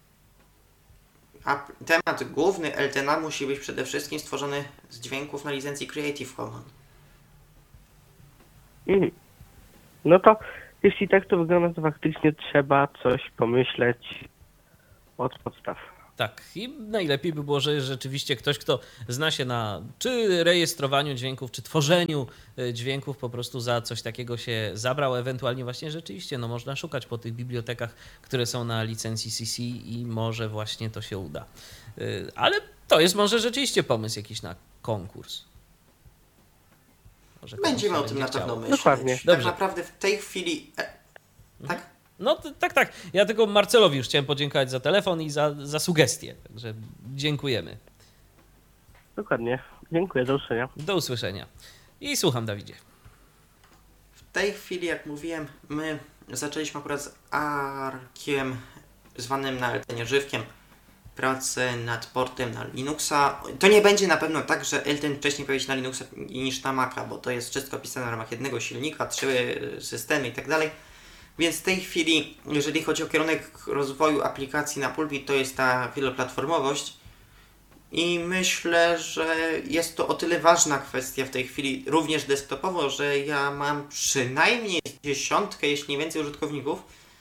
A temat główny Eltena musi być przede wszystkim stworzony z dźwięków na licencji Creative Commons. Mhm. No to Jeśli tak to wygląda, to faktycznie trzeba coś pomyśleć od podstaw. Tak, i najlepiej by było, że rzeczywiście ktoś, kto zna się na czy rejestrowaniu dźwięków, czy tworzeniu dźwięków, po prostu za coś takiego się zabrał. Ewentualnie właśnie rzeczywiście no, można szukać po tych bibliotekach, które są na licencji C C i może właśnie to się uda. Ale to jest może rzeczywiście pomysł jakiś na konkurs. Może Będziemy o tym na pewno myśleć. Dokładnie. Tak Dobrze. naprawdę w tej chwili... E, tak? No t- tak, tak. Ja tylko Marcelowi już chciałem podziękować za telefon i za, za sugestie. Także dziękujemy. Dokładnie. Dziękuję, do usłyszenia. Do usłyszenia. I słucham, Dawidzie. W tej chwili, jak mówiłem, my zaczęliśmy akurat z Arkiem, zwanym na Eltenie Żywkiem, pracę nad portem na Linuxa. To nie będzie na pewno tak, że Elten wcześniej pojawi się na Linuxa niż na Maca, bo to jest wszystko pisane w ramach jednego silnika, trzy systemy i tak dalej. Więc w tej chwili, jeżeli chodzi o kierunek rozwoju aplikacji na pulpit, to jest ta wieloplatformowość i myślę, że jest to o tyle ważna kwestia w tej chwili, również desktopowo, że ja mam przynajmniej dziesiątkę, jeśli nie więcej użytkowników,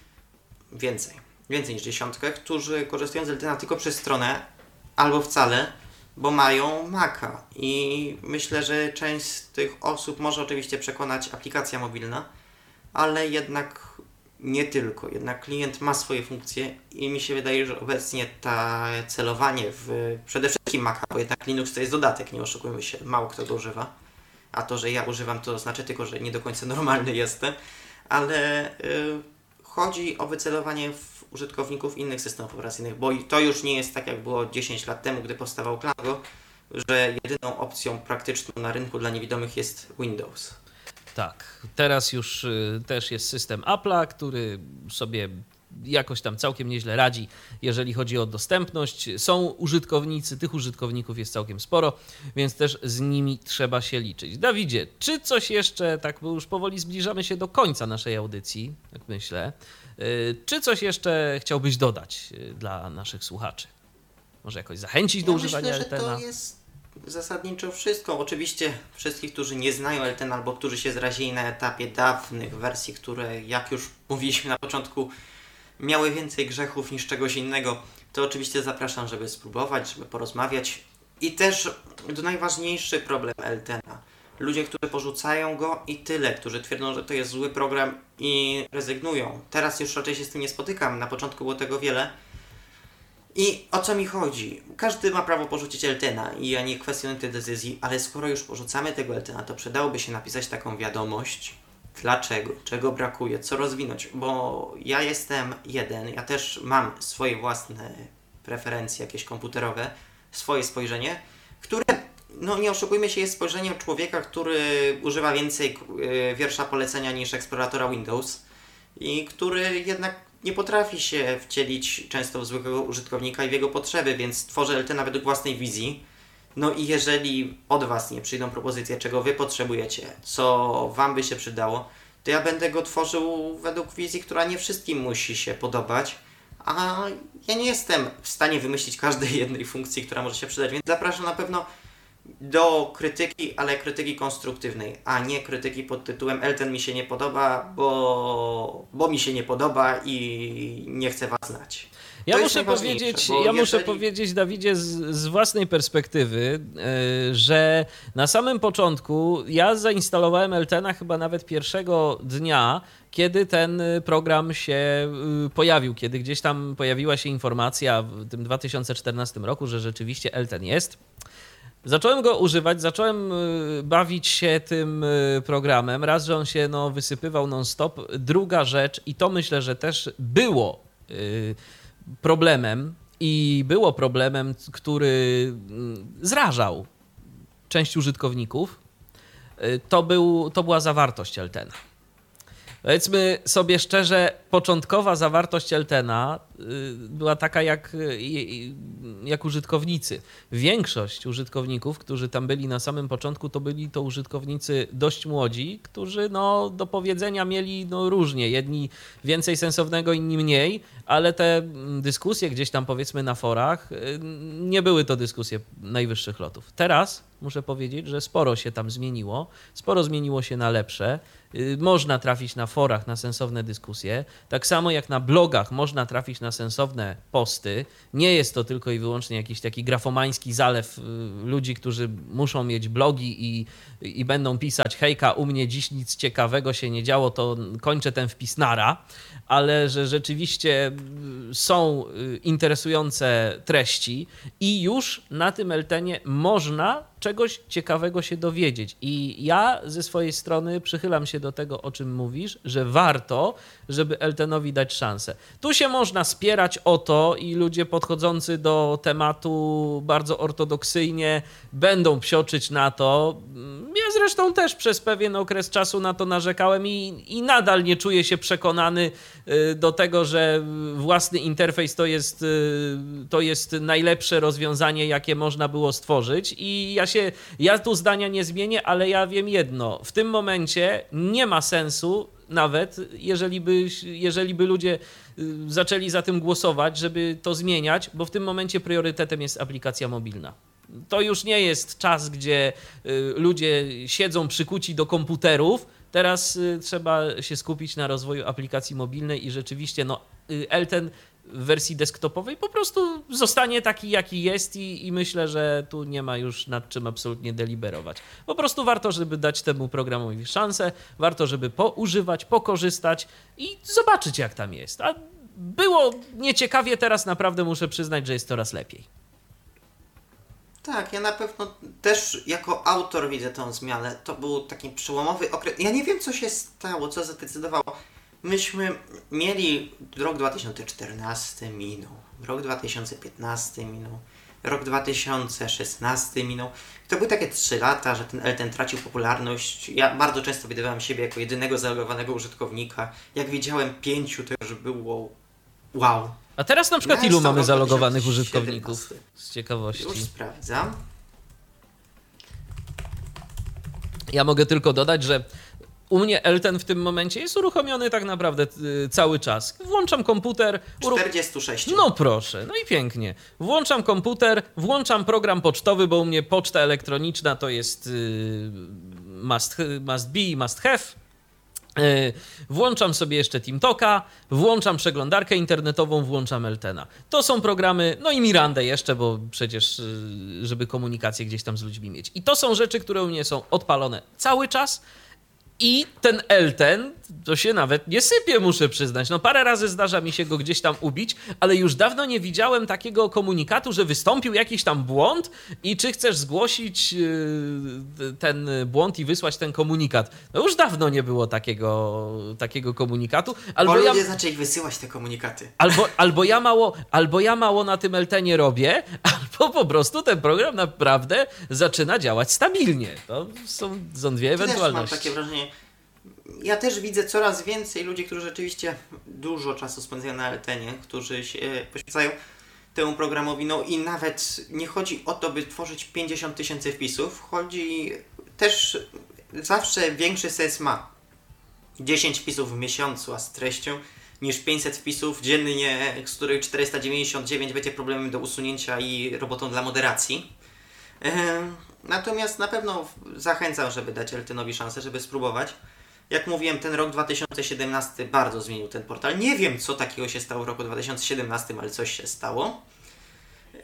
więcej, więcej niż dziesiątkę, którzy korzystają z Eltena tylko przez stronę albo wcale, bo mają Maca i myślę, że część z tych osób może oczywiście przekonać aplikacja mobilna, ale jednak nie tylko. Jednak klient ma swoje funkcje i mi się wydaje, że obecnie ta celowanie w przede wszystkim Maca, bo jednak Linux to jest dodatek, nie oszukujmy się, mało kto go używa. A to, że ja używam, to znaczy tylko, że nie do końca normalny jestem, ale yy, chodzi o wycelowanie w użytkowników innych systemów operacyjnych, bo to już nie jest tak, jak było dziesięć lat temu, gdy powstawał Klango, że jedyną opcją praktyczną na rynku dla niewidomych jest Windows. Tak, teraz już y, też jest system Apple'a, który sobie jakoś tam całkiem nieźle radzi, jeżeli chodzi o dostępność. Są użytkownicy, tych użytkowników jest całkiem sporo, więc też z nimi trzeba się liczyć. Dawidzie, czy coś jeszcze, tak bo już powoli zbliżamy się do końca naszej audycji, tak myślę, y, czy coś jeszcze chciałbyś dodać y, dla naszych słuchaczy? Może jakoś zachęcić do Ja używania myślę, że Eltena? to jest zasadniczo wszystko. Oczywiście wszystkich, którzy nie znają Eltena albo którzy się zrazili na etapie dawnych wersji, które, jak już mówiliśmy na początku, miały więcej grzechów niż czegoś innego, to oczywiście zapraszam, żeby spróbować, żeby porozmawiać. I też to najważniejszy problem Eltena. Ludzie, którzy porzucają go i tyle, którzy twierdzą, że to jest zły program i rezygnują. Teraz już raczej się z tym nie spotykam, na początku było tego wiele. I o co mi chodzi? Każdy ma prawo porzucić Eltena i ja nie kwestionuję tej decyzji, ale skoro już porzucamy tego Eltena, to przydałoby się napisać taką wiadomość, dlaczego, czego brakuje, co rozwinąć, bo ja jestem jeden, ja też mam swoje własne preferencje jakieś komputerowe, swoje spojrzenie, które, no nie oszukujmy się, jest spojrzeniem człowieka, który używa więcej yy, wiersza polecenia niż eksploratora Windows i który jednak nie potrafi się wcielić często w zwykłego użytkownika i w jego potrzeby, więc tworzę Eltena według własnej wizji. No i jeżeli od Was nie przyjdą propozycje, czego Wy potrzebujecie, co Wam by się przydało, to ja będę go tworzył według wizji, która nie wszystkim musi się podobać, a ja nie jestem w stanie wymyślić każdej jednej funkcji, która może się przydać, więc zapraszam na pewno do krytyki, ale krytyki konstruktywnej, a nie krytyki pod tytułem Elten mi się nie podoba, bo, bo mi się nie podoba i nie chcę Was znać. Ja To muszę powiedzieć, ja jeżeli... muszę powiedzieć, Dawidzie, z, z własnej perspektywy, yy, że na samym początku ja zainstalowałem Eltena chyba nawet pierwszego dnia, kiedy ten program się yy, pojawił, kiedy gdzieś tam pojawiła się informacja w tym dwa tysiące czternastym roku, że rzeczywiście Elten jest. Zacząłem go używać, zacząłem bawić się tym programem. Raz, że on się no, wysypywał non-stop. Druga rzecz, i to myślę, że też było yy, problemem i było problemem, który zrażał część użytkowników, to, był, to była zawartość Eltena. Powiedzmy sobie szczerze, początkowa zawartość Eltena była taka jak, jak użytkownicy. Większość użytkowników, którzy tam byli na samym początku, to byli to użytkownicy dość młodzi, którzy no, do powiedzenia mieli no, różnie. Jedni więcej sensownego, inni mniej, ale te dyskusje gdzieś tam powiedzmy na forach nie były to dyskusje najwyższych lotów. Teraz muszę powiedzieć, że sporo się tam zmieniło, sporo zmieniło się na lepsze. Można trafić na forach na sensowne dyskusje, tak samo jak na blogach można trafić na sensowne posty. Nie jest to tylko i wyłącznie jakiś taki grafomański zalew ludzi, którzy muszą mieć blogi i, i będą pisać hejka, u mnie dziś nic ciekawego się nie działo, to kończę ten wpis nara, ale że rzeczywiście są interesujące treści i już na tym Eltenie można czegoś ciekawego się dowiedzieć. I ja ze swojej strony przychylam się do tego, o czym mówisz, że warto, żeby Eltenowi dać szansę. Tu się można spierać o to i ludzie podchodzący do tematu bardzo ortodoksyjnie będą psioczyć na to. Ja zresztą też przez pewien okres czasu na to narzekałem i, i nadal nie czuję się przekonany do tego, że własny interfejs to jest, to jest najlepsze rozwiązanie, jakie można było stworzyć. I ja się, ja tu zdania nie zmienię, ale ja wiem jedno. W tym momencie nie ma sensu nawet, jeżeli by, jeżeli by ludzie zaczęli za tym głosować, żeby to zmieniać, bo w tym momencie priorytetem jest aplikacja mobilna. To już nie jest czas, gdzie ludzie siedzą przykuci do komputerów. Teraz trzeba się skupić na rozwoju aplikacji mobilnej i rzeczywiście no, Elten w wersji desktopowej po prostu zostanie taki, jaki jest i, i myślę, że tu nie ma już nad czym absolutnie deliberować. Po prostu warto, żeby dać temu programowi szansę, warto, żeby poużywać, pokorzystać i zobaczyć, jak tam jest. A było nieciekawie, teraz naprawdę muszę przyznać, że jest coraz lepiej. Tak, ja na pewno też jako autor widzę tą zmianę. To był taki przełomowy okres. Ja nie wiem, co się stało, co zadecydowało. Myśmy mieli rok dwa tysiące czternasty minął, rok dwa tysiące piętnasty minął, rok dwa tysiące szesnasty minął. To były takie trzy lata, że ten Elten tracił popularność. Ja bardzo często widywałem siebie jako jedynego zalogowanego użytkownika. Jak widziałem pięciu, to już było wow. A teraz na przykład No, ilu jest to mamy rok zalogowanych dwa tysiące użytkowników? siedemnasty. Z ciekawości. Już sprawdzam. Ja mogę tylko dodać, że u mnie Elten w tym momencie jest uruchomiony tak naprawdę y, cały czas. Włączam komputer. Uruch... czterdzieści sześć. No proszę, no i pięknie. Włączam komputer, włączam program pocztowy, bo u mnie poczta elektroniczna to jest y, must, must be, must have. Y, włączam sobie jeszcze TeamTalka, włączam przeglądarkę internetową, włączam Eltena. To są programy, no i Mirandę jeszcze, bo przecież, y, żeby komunikację gdzieś tam z ludźmi mieć. I to są rzeczy, które u mnie są odpalone cały czas. I ten Elten, to się nawet nie sypie, muszę przyznać. No parę razy zdarza mi się go gdzieś tam ubić, ale już dawno nie widziałem takiego komunikatu, że wystąpił jakiś tam błąd i czy chcesz zgłosić yy, ten błąd i wysłać ten komunikat. No już dawno nie było takiego, takiego komunikatu. Albo Bo ja, ludzie zaczęli wysyłać te komunikaty. albo, albo, ja mało, albo ja mało na tym Eltenie robię, albo po prostu ten program naprawdę zaczyna działać stabilnie. To są, są dwie Też mam ewentualności. takie wrażenie. Ja też widzę coraz więcej ludzi, którzy rzeczywiście dużo czasu spędzają na Eltenie, którzy się poświęcają temu programowi. No i nawet nie chodzi o to, by tworzyć pięćdziesiąt tysięcy wpisów. Chodzi też, zawsze większy sens ma dziesięć wpisów w miesiącu, a z treścią, niż pięćset wpisów dziennie, z których czterysta dziewięćdziesiąt dziewięć będzie problemem do usunięcia i robotą dla moderacji. Yy, natomiast na pewno zachęcam, żeby dać Eltenowi szansę, żeby spróbować. Jak mówiłem, ten rok dwa tysiące siedemnasty bardzo zmienił ten portal. Nie wiem, co takiego się stało w roku dwa tysiące siedemnastym, ale coś się stało. Yy,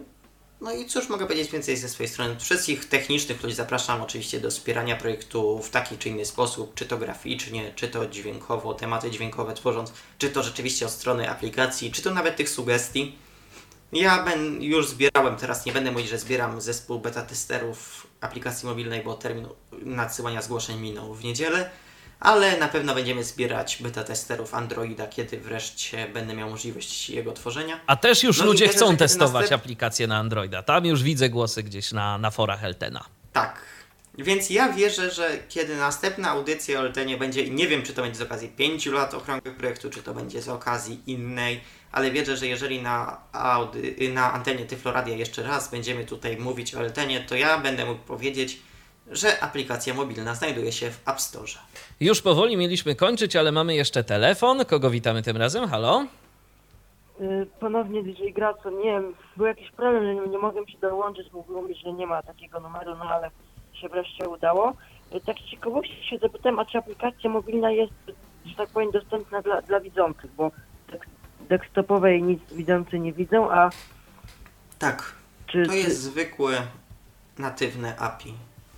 no i cóż mogę powiedzieć więcej ze swojej strony. Wszystkich technicznych ludzi zapraszam oczywiście do wspierania projektu w taki czy inny sposób, czy to graficznie, czy to dźwiękowo, tematy dźwiękowe tworząc, czy to rzeczywiście od strony aplikacji, czy to nawet tych sugestii. Ja ben, już zbierałem, teraz nie będę mówić, że zbieram zespół beta testerów aplikacji mobilnej, bo termin nadsyłania zgłoszeń minął w niedzielę, ale na pewno będziemy zbierać beta testerów Androida, kiedy wreszcie będę miał możliwość jego tworzenia. A też już No i ludzie wierzę, chcą że testować następ... aplikację na Androida. Tam już widzę głosy gdzieś na, na forach Eltena. Tak. Więc ja wierzę, że kiedy następna audycja o Eltenie będzie, i nie wiem, czy to będzie z okazji pięciu lat okrągłych projektu, czy to będzie z okazji innej, ale wierzę, że jeżeli na, audy, na antenie Tyfloradia jeszcze raz będziemy tutaj mówić o Eltenie, to ja będę mógł powiedzieć, że aplikacja mobilna znajduje się w App Store. Już powoli mieliśmy kończyć, ale mamy jeszcze telefon. Kogo witamy tym razem? Halo? Ponownie D J Graco, nie wiem, był jakiś problem, że nie, nie mogłem się dołączyć, bo mówiło mi, że nie ma takiego numeru, no ale się wreszcie udało. Tak z ciekawości się zapytałem, a czy aplikacja mobilna jest, że tak powiem, dostępna dla, dla widzących, bo tak desktopowej nic widzący nie widzą, a... Tak, czy, to czy... jest zwykłe, natywne A P I.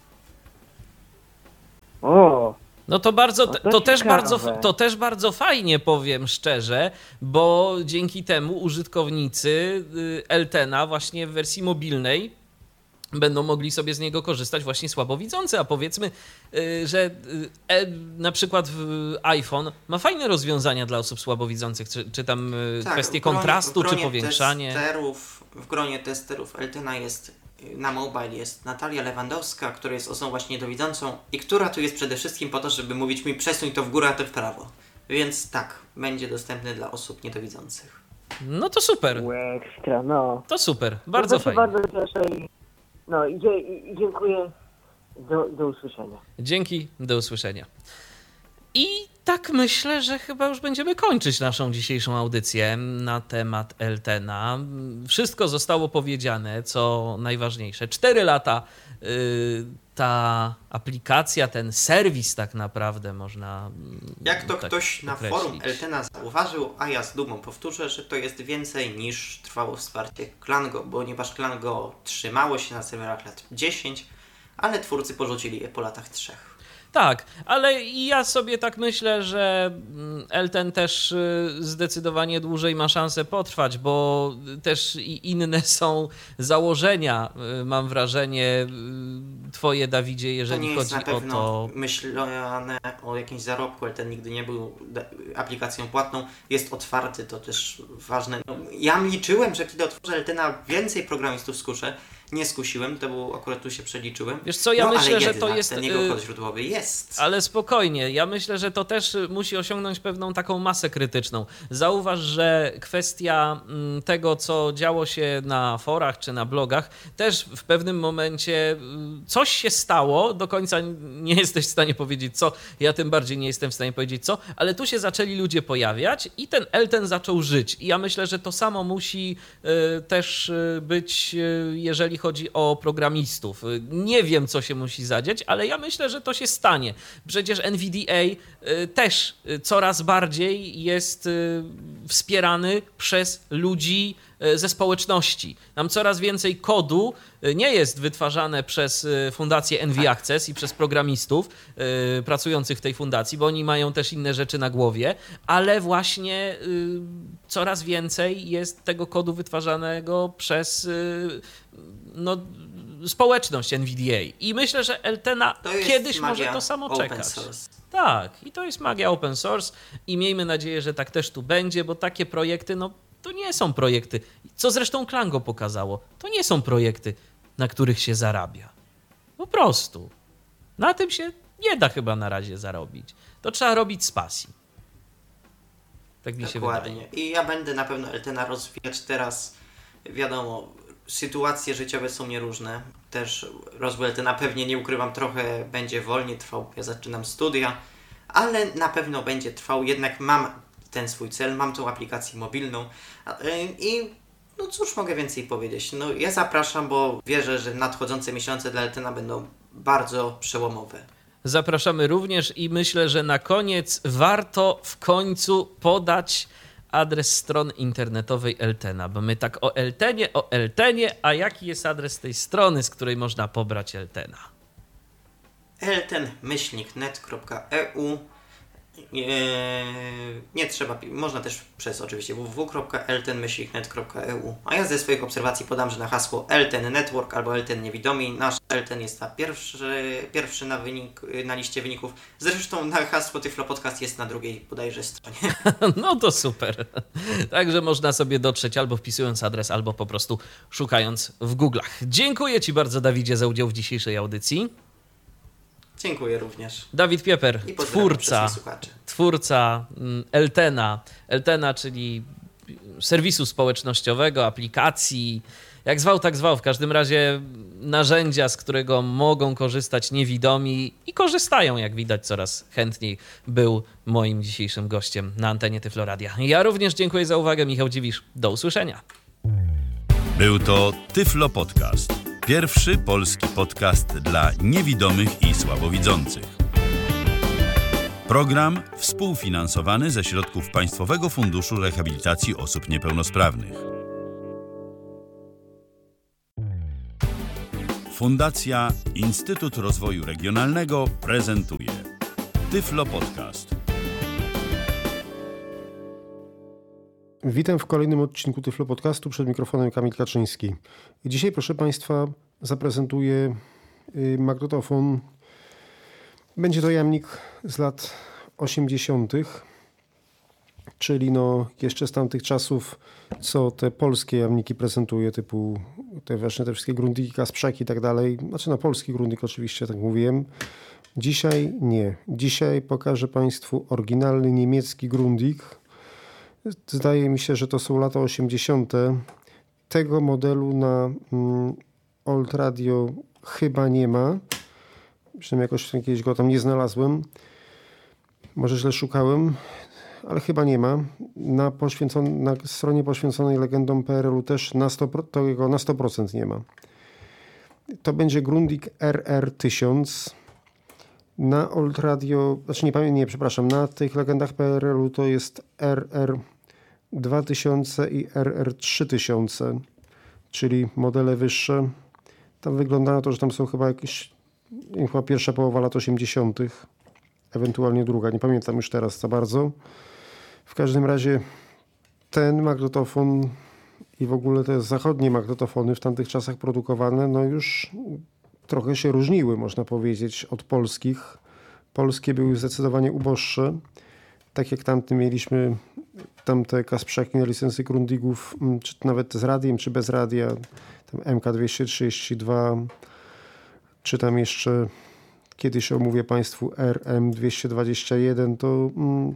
O! No to bardzo, No to, to też ciekawe. bardzo, to też bardzo fajnie, powiem szczerze, bo dzięki temu użytkownicy y, Eltena właśnie w wersji mobilnej będą mogli sobie z niego korzystać właśnie słabowidzący, a powiedzmy, y, że y, e, na przykład w iPhone ma fajne rozwiązania dla osób słabowidzących, czy, czy tam y, Tak, kwestie w gronie- kontrastu, w gronie czy powiększanie. Testerów, w gronie testerów Eltena jest, na mobile jest Natalia Lewandowska, która jest osobą właśnie niedowidzącą i która tu jest przede wszystkim po to, żeby mówić mi przesuń to w górę, a to w prawo. Więc tak, będzie dostępny dla osób niedowidzących. No to super, Ekstra, no. to super, bardzo no to się fajnie. bardzo cieszę i, no i, dzie, i dziękuję, do, do usłyszenia. Dzięki, do usłyszenia. I tak myślę, że chyba już będziemy kończyć naszą dzisiejszą audycję na temat Eltena. Wszystko zostało powiedziane, co najważniejsze. Cztery lata y, ta aplikacja, ten serwis tak naprawdę można Jak to tak ktoś na określić. forum Eltena zauważył, a ja z dumą powtórzę, że to jest więcej niż trwało wsparcie Klango, ponieważ Klango trzymało się na serwerach lat dziesięć, ale twórcy porzucili je po latach trzech. Tak, ale ja sobie tak myślę, że Elten też zdecydowanie dłużej ma szansę potrwać, bo też i inne są założenia, mam wrażenie, twoje, Dawidzie, To jeżeli nie jest chodzi na o pewno to. myślane o jakimś zarobku, ale ten nigdy nie był da- aplikacją płatną. Jest otwarty, to też ważne. No, ja liczyłem, że kiedy otworzę Eltena, więcej programistów skuszę. Nie skusiłem, to było, akurat tu się przeliczyłem. Wiesz co, ja no, myślę, ale że jednak to jest, ten jego y- kod źródłowy jest. Ale spokojnie, ja myślę, że to też musi osiągnąć pewną taką masę krytyczną. Zauważ, że kwestia mm, tego, co działo się na forach czy na blogach, też w pewnym momencie y, coś się stało, do końca nie jesteś w stanie powiedzieć co, ja tym bardziej nie jestem w stanie powiedzieć co, ale tu się zaczęli ludzie pojawiać i ten Elten zaczął żyć. I ja myślę, że to samo musi y, też y, być, y, jeżeli chodzi o programistów. Y, nie wiem, co się musi zadziać, ale ja myślę, że to się stanie. Przecież N V D A y, też y, coraz bardziej jest y, wspierany przez ludzi y, ze społeczności. Tam coraz więcej kodu y, nie jest wytwarzane przez y, fundację N V Access i przez programistów y, pracujących w tej fundacji, bo oni mają też inne rzeczy na głowie, ale właśnie y, coraz więcej jest tego kodu wytwarzanego przez y, no, społeczność N V D A. I myślę, że Eltena To jest kiedyś może magia to samo open czekać. source. Tak, i to jest magia open source i miejmy nadzieję, że tak też tu będzie, bo takie projekty, no to nie są projekty, co zresztą Klango pokazało, to nie są projekty, na których się zarabia. Po prostu. Na tym się nie da chyba na razie zarobić. To trzeba robić z pasji. Tak mi się wydaje. Dokładnie. I ja będę na pewno Eltena rozwijać teraz. Wiadomo, sytuacje życiowe są nieróżne. Też rozwój Eltena pewnie, nie ukrywam, trochę będzie wolniej trwał. Ja zaczynam studia, ale na pewno będzie trwał. Jednak mam ten swój cel, mam tą aplikację mobilną i no cóż mogę więcej powiedzieć. No ja zapraszam, bo wierzę, że nadchodzące miesiące dla Eltena będą bardzo przełomowe. Zapraszamy również i myślę, że na koniec warto w końcu podać adres strony internetowej Eltena, bo my tak o Eltenie, o Eltenie, a jaki jest adres tej strony, z której można pobrać Eltena? elten myślnik net kropka e u. Nie, nie trzeba, można też przez oczywiście w w w kropka elten myślnik net kropka e u. A ja ze swoich obserwacji podam, że na hasło Elten Network albo Elten Niewidomi nasz Elten jest na pierwszy, pierwszy na, wynik, na liście wyników. Zresztą na hasło Tyflo Podcast jest na drugiej bodajże stronie. No to super. Także można sobie dotrzeć albo wpisując adres, albo po prostu szukając w Google'ach. Dziękuję Ci bardzo, Dawidzie, za udział w dzisiejszej audycji. Dziękuję również. Dawid Pieper, I pozdrawiam twórca, wszystkich słuchaczy. twórca mm, Eltena. Eltena, czyli serwisu społecznościowego, aplikacji, jak zwał, tak zwał. W każdym razie narzędzia, z którego mogą korzystać niewidomi i korzystają, jak widać, coraz chętniej, był moim dzisiejszym gościem na antenie Tyflo Radia. Ja również dziękuję za uwagę. Michał Dziwisz. Do usłyszenia. Był to Tyflo Podcast. Pierwszy polski podcast dla niewidomych i słabowidzących. Program współfinansowany ze środków Państwowego Funduszu Rehabilitacji Osób Niepełnosprawnych. Fundacja Instytut Rozwoju Regionalnego prezentuje Tyflo Podcast. Witam w kolejnym odcinku Tyflo Podcastu, przed mikrofonem Kamil Kaczyński. I dzisiaj, proszę Państwa, zaprezentuję magnetofon. Będzie to jamnik z lat osiemdziesiątych, czyli no jeszcze z tamtych czasów, co te polskie jamniki prezentuje, typu te właśnie te wszystkie Grundigi, Kasprzaki i tak dalej. Znaczy na polski Grundig oczywiście, tak mówiłem. Dzisiaj nie. Dzisiaj pokażę Państwu oryginalny niemiecki Grundig. Zdaje mi się, że to są lata osiemdziesiąte. Tego modelu na mm, Old Radio chyba nie ma. Przynajmniej jakoś kiedyś go tam nie znalazłem. Może źle szukałem, ale chyba nie ma. Na, poświęcon- na stronie poświęconej legendom P R L u też na sto procent, to jego na sto procent nie ma. To będzie Grundig R R tysiąc. Na Old Radio, znaczy nie pamiętam, nie, przepraszam, na tych legendach P R L u to jest R R dwa tysiące i R R trzy tysiące, czyli modele wyższe. Tam wygląda na to, że tam są chyba jakieś, chyba pierwsza połowa lat osiemdziesiątych, ewentualnie druga, nie pamiętam już teraz za bardzo. W każdym razie ten magnetofon i w ogóle te zachodnie magnetofony w tamtych czasach produkowane, no już trochę się różniły, można powiedzieć, od polskich. Polskie były zdecydowanie uboższe. Tak jak tamty mieliśmy tamte Kasprzaki na licencji Grundigów, czy nawet z radiem, czy bez radia, tam M K dwieście trzydzieści dwa, czy tam jeszcze kiedyś omówię Państwu R M dwieście dwadzieścia jeden, to,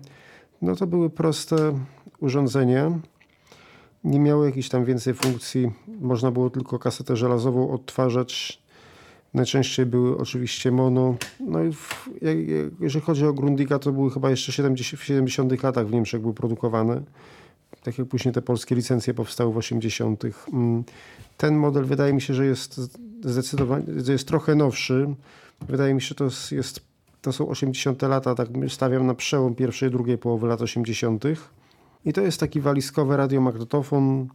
no to były proste urządzenia. Nie miały jakichś tam więcej funkcji. Można było tylko kasetę żelazową odtwarzać. Najczęściej były oczywiście mono. No i w, jak, jeżeli chodzi o Grundiga, to były chyba jeszcze w siedemdziesiątych latach w Niemczech były produkowane. Tak jak później te polskie licencje powstały w osiemdziesiątych. Ten model wydaje mi się, że jest zdecydowanie, że jest trochę nowszy. Wydaje mi się, że to, jest, to są osiemdziesiąte lata, tak stawiam na przełom pierwszej i drugiej połowy lat osiemdziesiątych. I to jest taki walizkowy radiomagnetofon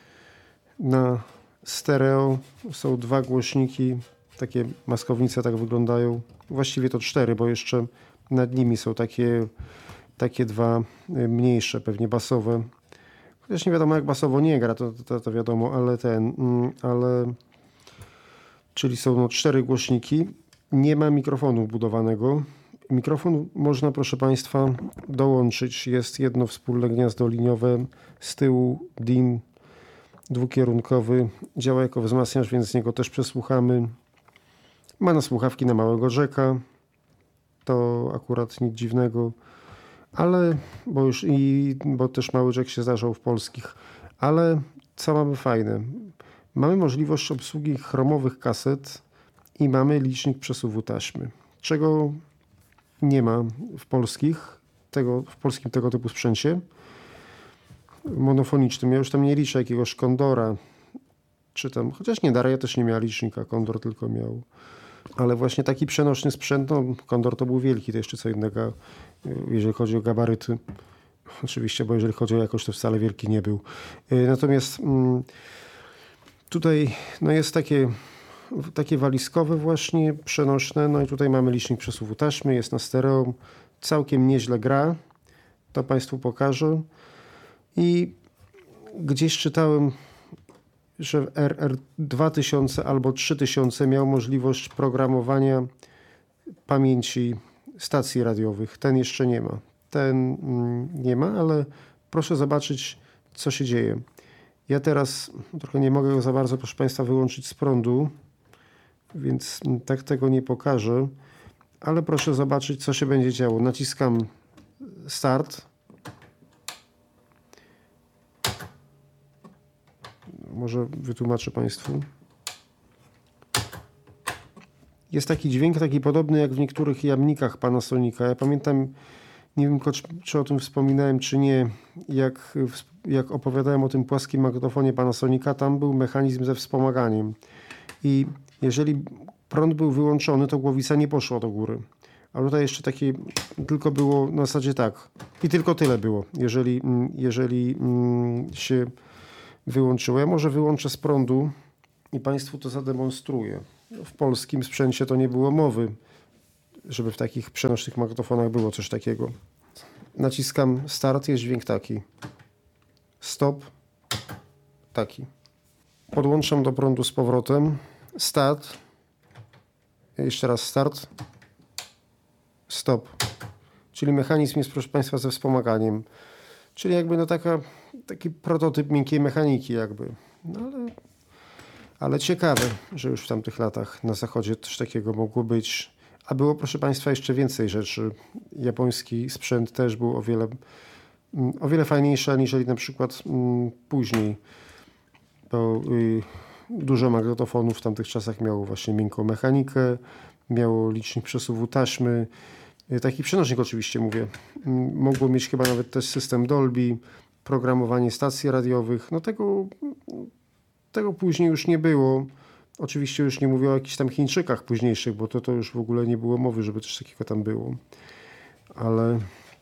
na stereo. Są dwa głośniki. Takie maskownice tak wyglądają. Właściwie to cztery, bo jeszcze nad nimi są takie, takie dwa mniejsze, pewnie basowe. Chociaż nie wiadomo, jak basowo nie gra, to, to, to wiadomo, ale ten, ale... Czyli są no cztery głośniki. Nie ma mikrofonu wbudowanego. Mikrofon można, proszę Państwa, dołączyć. Jest jedno wspólne gniazdo liniowe. Z tyłu D I N dwukierunkowy. Działa jako wzmacniacz, więc z niego też przesłuchamy. Ma na słuchawki na małego Jacka. To akurat nic dziwnego. Ale, bo już i, bo też mały Jack się zdarzał w polskich. Ale co mamy fajne? Mamy możliwość obsługi chromowych kaset i mamy licznik przesuwu taśmy. Czego nie ma w polskich, tego, w polskim tego typu sprzęcie. Monofonicznym. Ja już tam nie liczę jakiegoś Kondora. Czy tam, chociaż nie, Daria też nie miała licznika. Kondor tylko miał. Ale właśnie taki przenośny sprzęt, no Kondor to był wielki, to jeszcze co innego, jeżeli chodzi o gabaryty. Oczywiście, bo jeżeli chodzi o jakość, to wcale wielki nie był. Natomiast mm, tutaj no jest takie, takie walizkowe właśnie, przenośne. No i tutaj mamy licznik przesuwu taśmy, jest na stereo. Całkiem nieźle gra. To Państwu pokażę. I gdzieś czytałem, że R R dwa tysiące albo trzy tysiące miał możliwość programowania pamięci stacji radiowych. Ten jeszcze nie ma. Ten mm, nie ma, ale proszę zobaczyć, co się dzieje. Ja teraz trochę nie mogę go za bardzo, proszę Państwa, wyłączyć z prądu, więc tak tego nie pokażę, ale proszę zobaczyć, co się będzie działo. Naciskam start. Może wytłumaczę Państwu. Jest taki dźwięk, taki podobny jak w niektórych jamnikach Panasonica. Ja pamiętam, nie wiem, czy o tym wspominałem, czy nie, jak, jak opowiadałem o tym płaskim magnetofonie Panasonica, tam był mechanizm ze wspomaganiem. I jeżeli prąd był wyłączony, to głowica nie poszła do góry. A tutaj jeszcze takie tylko było na zasadzie tak. I tylko tyle było, jeżeli, jeżeli się wyłączyło. Ja może wyłączę z prądu i Państwu to zademonstruję. W polskim sprzęcie to nie było mowy, żeby w takich przenośnych magnetofonach było coś takiego. Naciskam start, jest dźwięk taki. Stop, taki. Podłączam do prądu z powrotem. Start. Jeszcze raz start. Stop. Czyli mechanizm jest, proszę Państwa, ze wspomaganiem. Czyli jakby no taka, taki prototyp miękkiej mechaniki jakby. No ale, ale ciekawe, że już w tamtych latach na zachodzie coś takiego mogło być. A było, proszę Państwa, jeszcze więcej rzeczy. Japoński sprzęt też był o wiele, o wiele fajniejszy, aniżeli na przykład mm, później. Bo y, dużo magnetofonów w tamtych czasach miało właśnie miękką mechanikę, miało licznik przesuwu taśmy. Y, taki przenośnik oczywiście mówię. Y, mogło mieć chyba nawet też system Dolby, programowanie stacji radiowych. No tego, tego później już nie było. Oczywiście już nie mówię o jakichś tam Chińczykach późniejszych, bo to, to już w ogóle nie było mowy, żeby coś takiego tam było. Ale,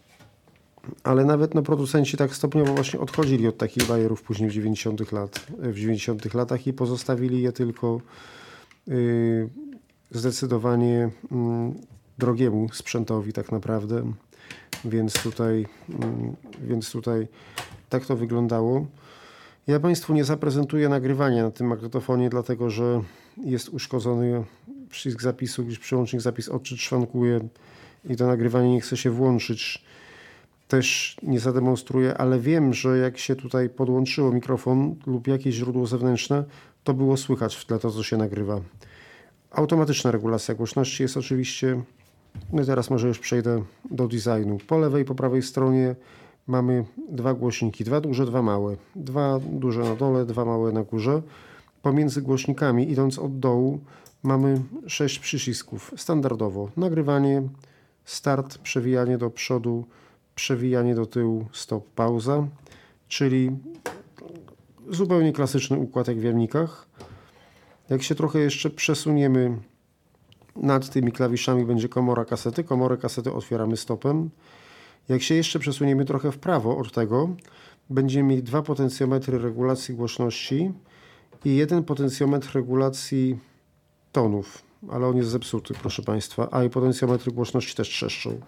ale nawet no, producenci tak stopniowo właśnie odchodzili od takich bajerów później w dziewięćdziesiątych lat, w dziewięćdziesiątych latach i pozostawili je tylko yy, zdecydowanie yy, drogiemu sprzętowi tak naprawdę. Więc tutaj, yy, więc tutaj tak to wyglądało. Ja Państwu nie zaprezentuję nagrywania na tym magnetofonie, dlatego że jest uszkodzony przycisk zapisu, gdyż przełącznik zapis odczyt szwankuje i to nagrywanie nie chce się włączyć. Też nie zademonstruję, ale wiem, że jak się tutaj podłączyło mikrofon lub jakieś źródło zewnętrzne, to było słychać w tle to, co się nagrywa. Automatyczna regulacja głośności jest oczywiście. No i teraz może już przejdę do designu. Po lewej i po prawej stronie mamy dwa głośniki, dwa duże, dwa małe. Dwa duże na dole, dwa małe na górze. Pomiędzy głośnikami, idąc od dołu, mamy sześć przycisków. Standardowo nagrywanie, start, przewijanie do przodu, przewijanie do tyłu, stop, pauza. Czyli zupełnie klasyczny układ jak w jamnikach. Jak się trochę jeszcze przesuniemy nad tymi klawiszami, będzie komora kasety. Komorę kasety otwieramy stopem. Jak się jeszcze przesuniemy trochę w prawo od tego, będziemy mieli dwa potencjometry regulacji głośności i jeden potencjometr regulacji tonów, ale on jest zepsuty, proszę Państwa, a i potencjometry głośności też trzeszczą.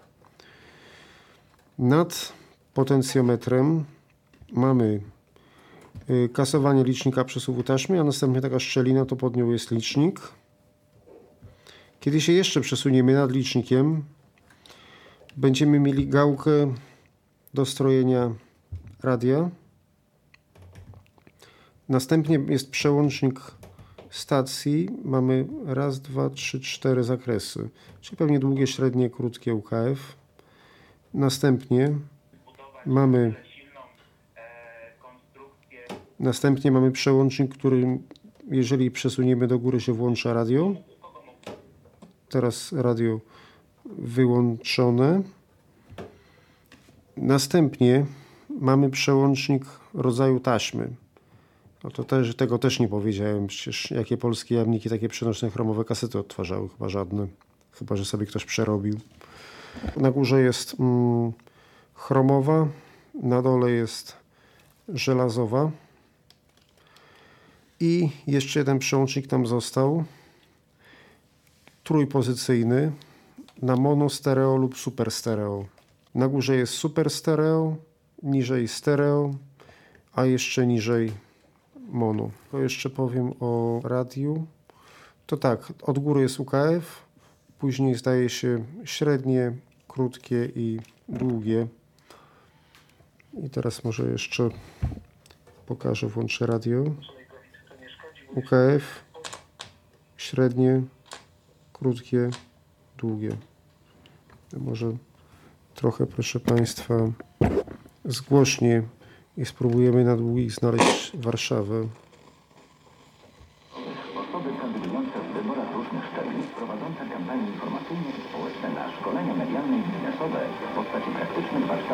Nad potencjometrem mamy kasowanie licznika przesuwu taśmy, a następnie taka szczelina, to pod nią jest licznik. Kiedy się jeszcze przesuniemy nad licznikiem, będziemy mieli gałkę do strojenia radia. Następnie jest przełącznik stacji. Mamy raz, dwa, trzy, cztery zakresy. Czyli pewnie długie, średnie, krótkie U K F. Następnie mamy Następnie mamy przełącznik, który jeżeli przesuniemy do góry, się włącza radio. Teraz radio wyłączone. Następnie mamy przełącznik rodzaju taśmy. No to też, tego też nie powiedziałem. Przecież jakie polskie jamniki takie przenośne chromowe kasety odtwarzały? Chyba żadne. Chyba że sobie ktoś przerobił. Na górze jest mm, chromowa, na dole jest żelazowa. I jeszcze jeden przełącznik tam został. Trójpozycyjny na mono, stereo lub super stereo. Na górze jest super stereo, niżej stereo, a jeszcze niżej mono. To jeszcze powiem o radiu. To tak, od góry jest U K F, później zdaje się średnie, krótkie i długie. I teraz może jeszcze pokażę, włączę radio. U K F, średnie, krótkie, długie. Może trochę, proszę Państwa, zgłośnie i spróbujemy na długich znaleźć Warszawę. Osoby kandydujące w wyborach różnych szczebli, prowadzące kampanie informacyjne i społeczne na szkolenia medialne i biznesowe w postaci praktycznych warsztatów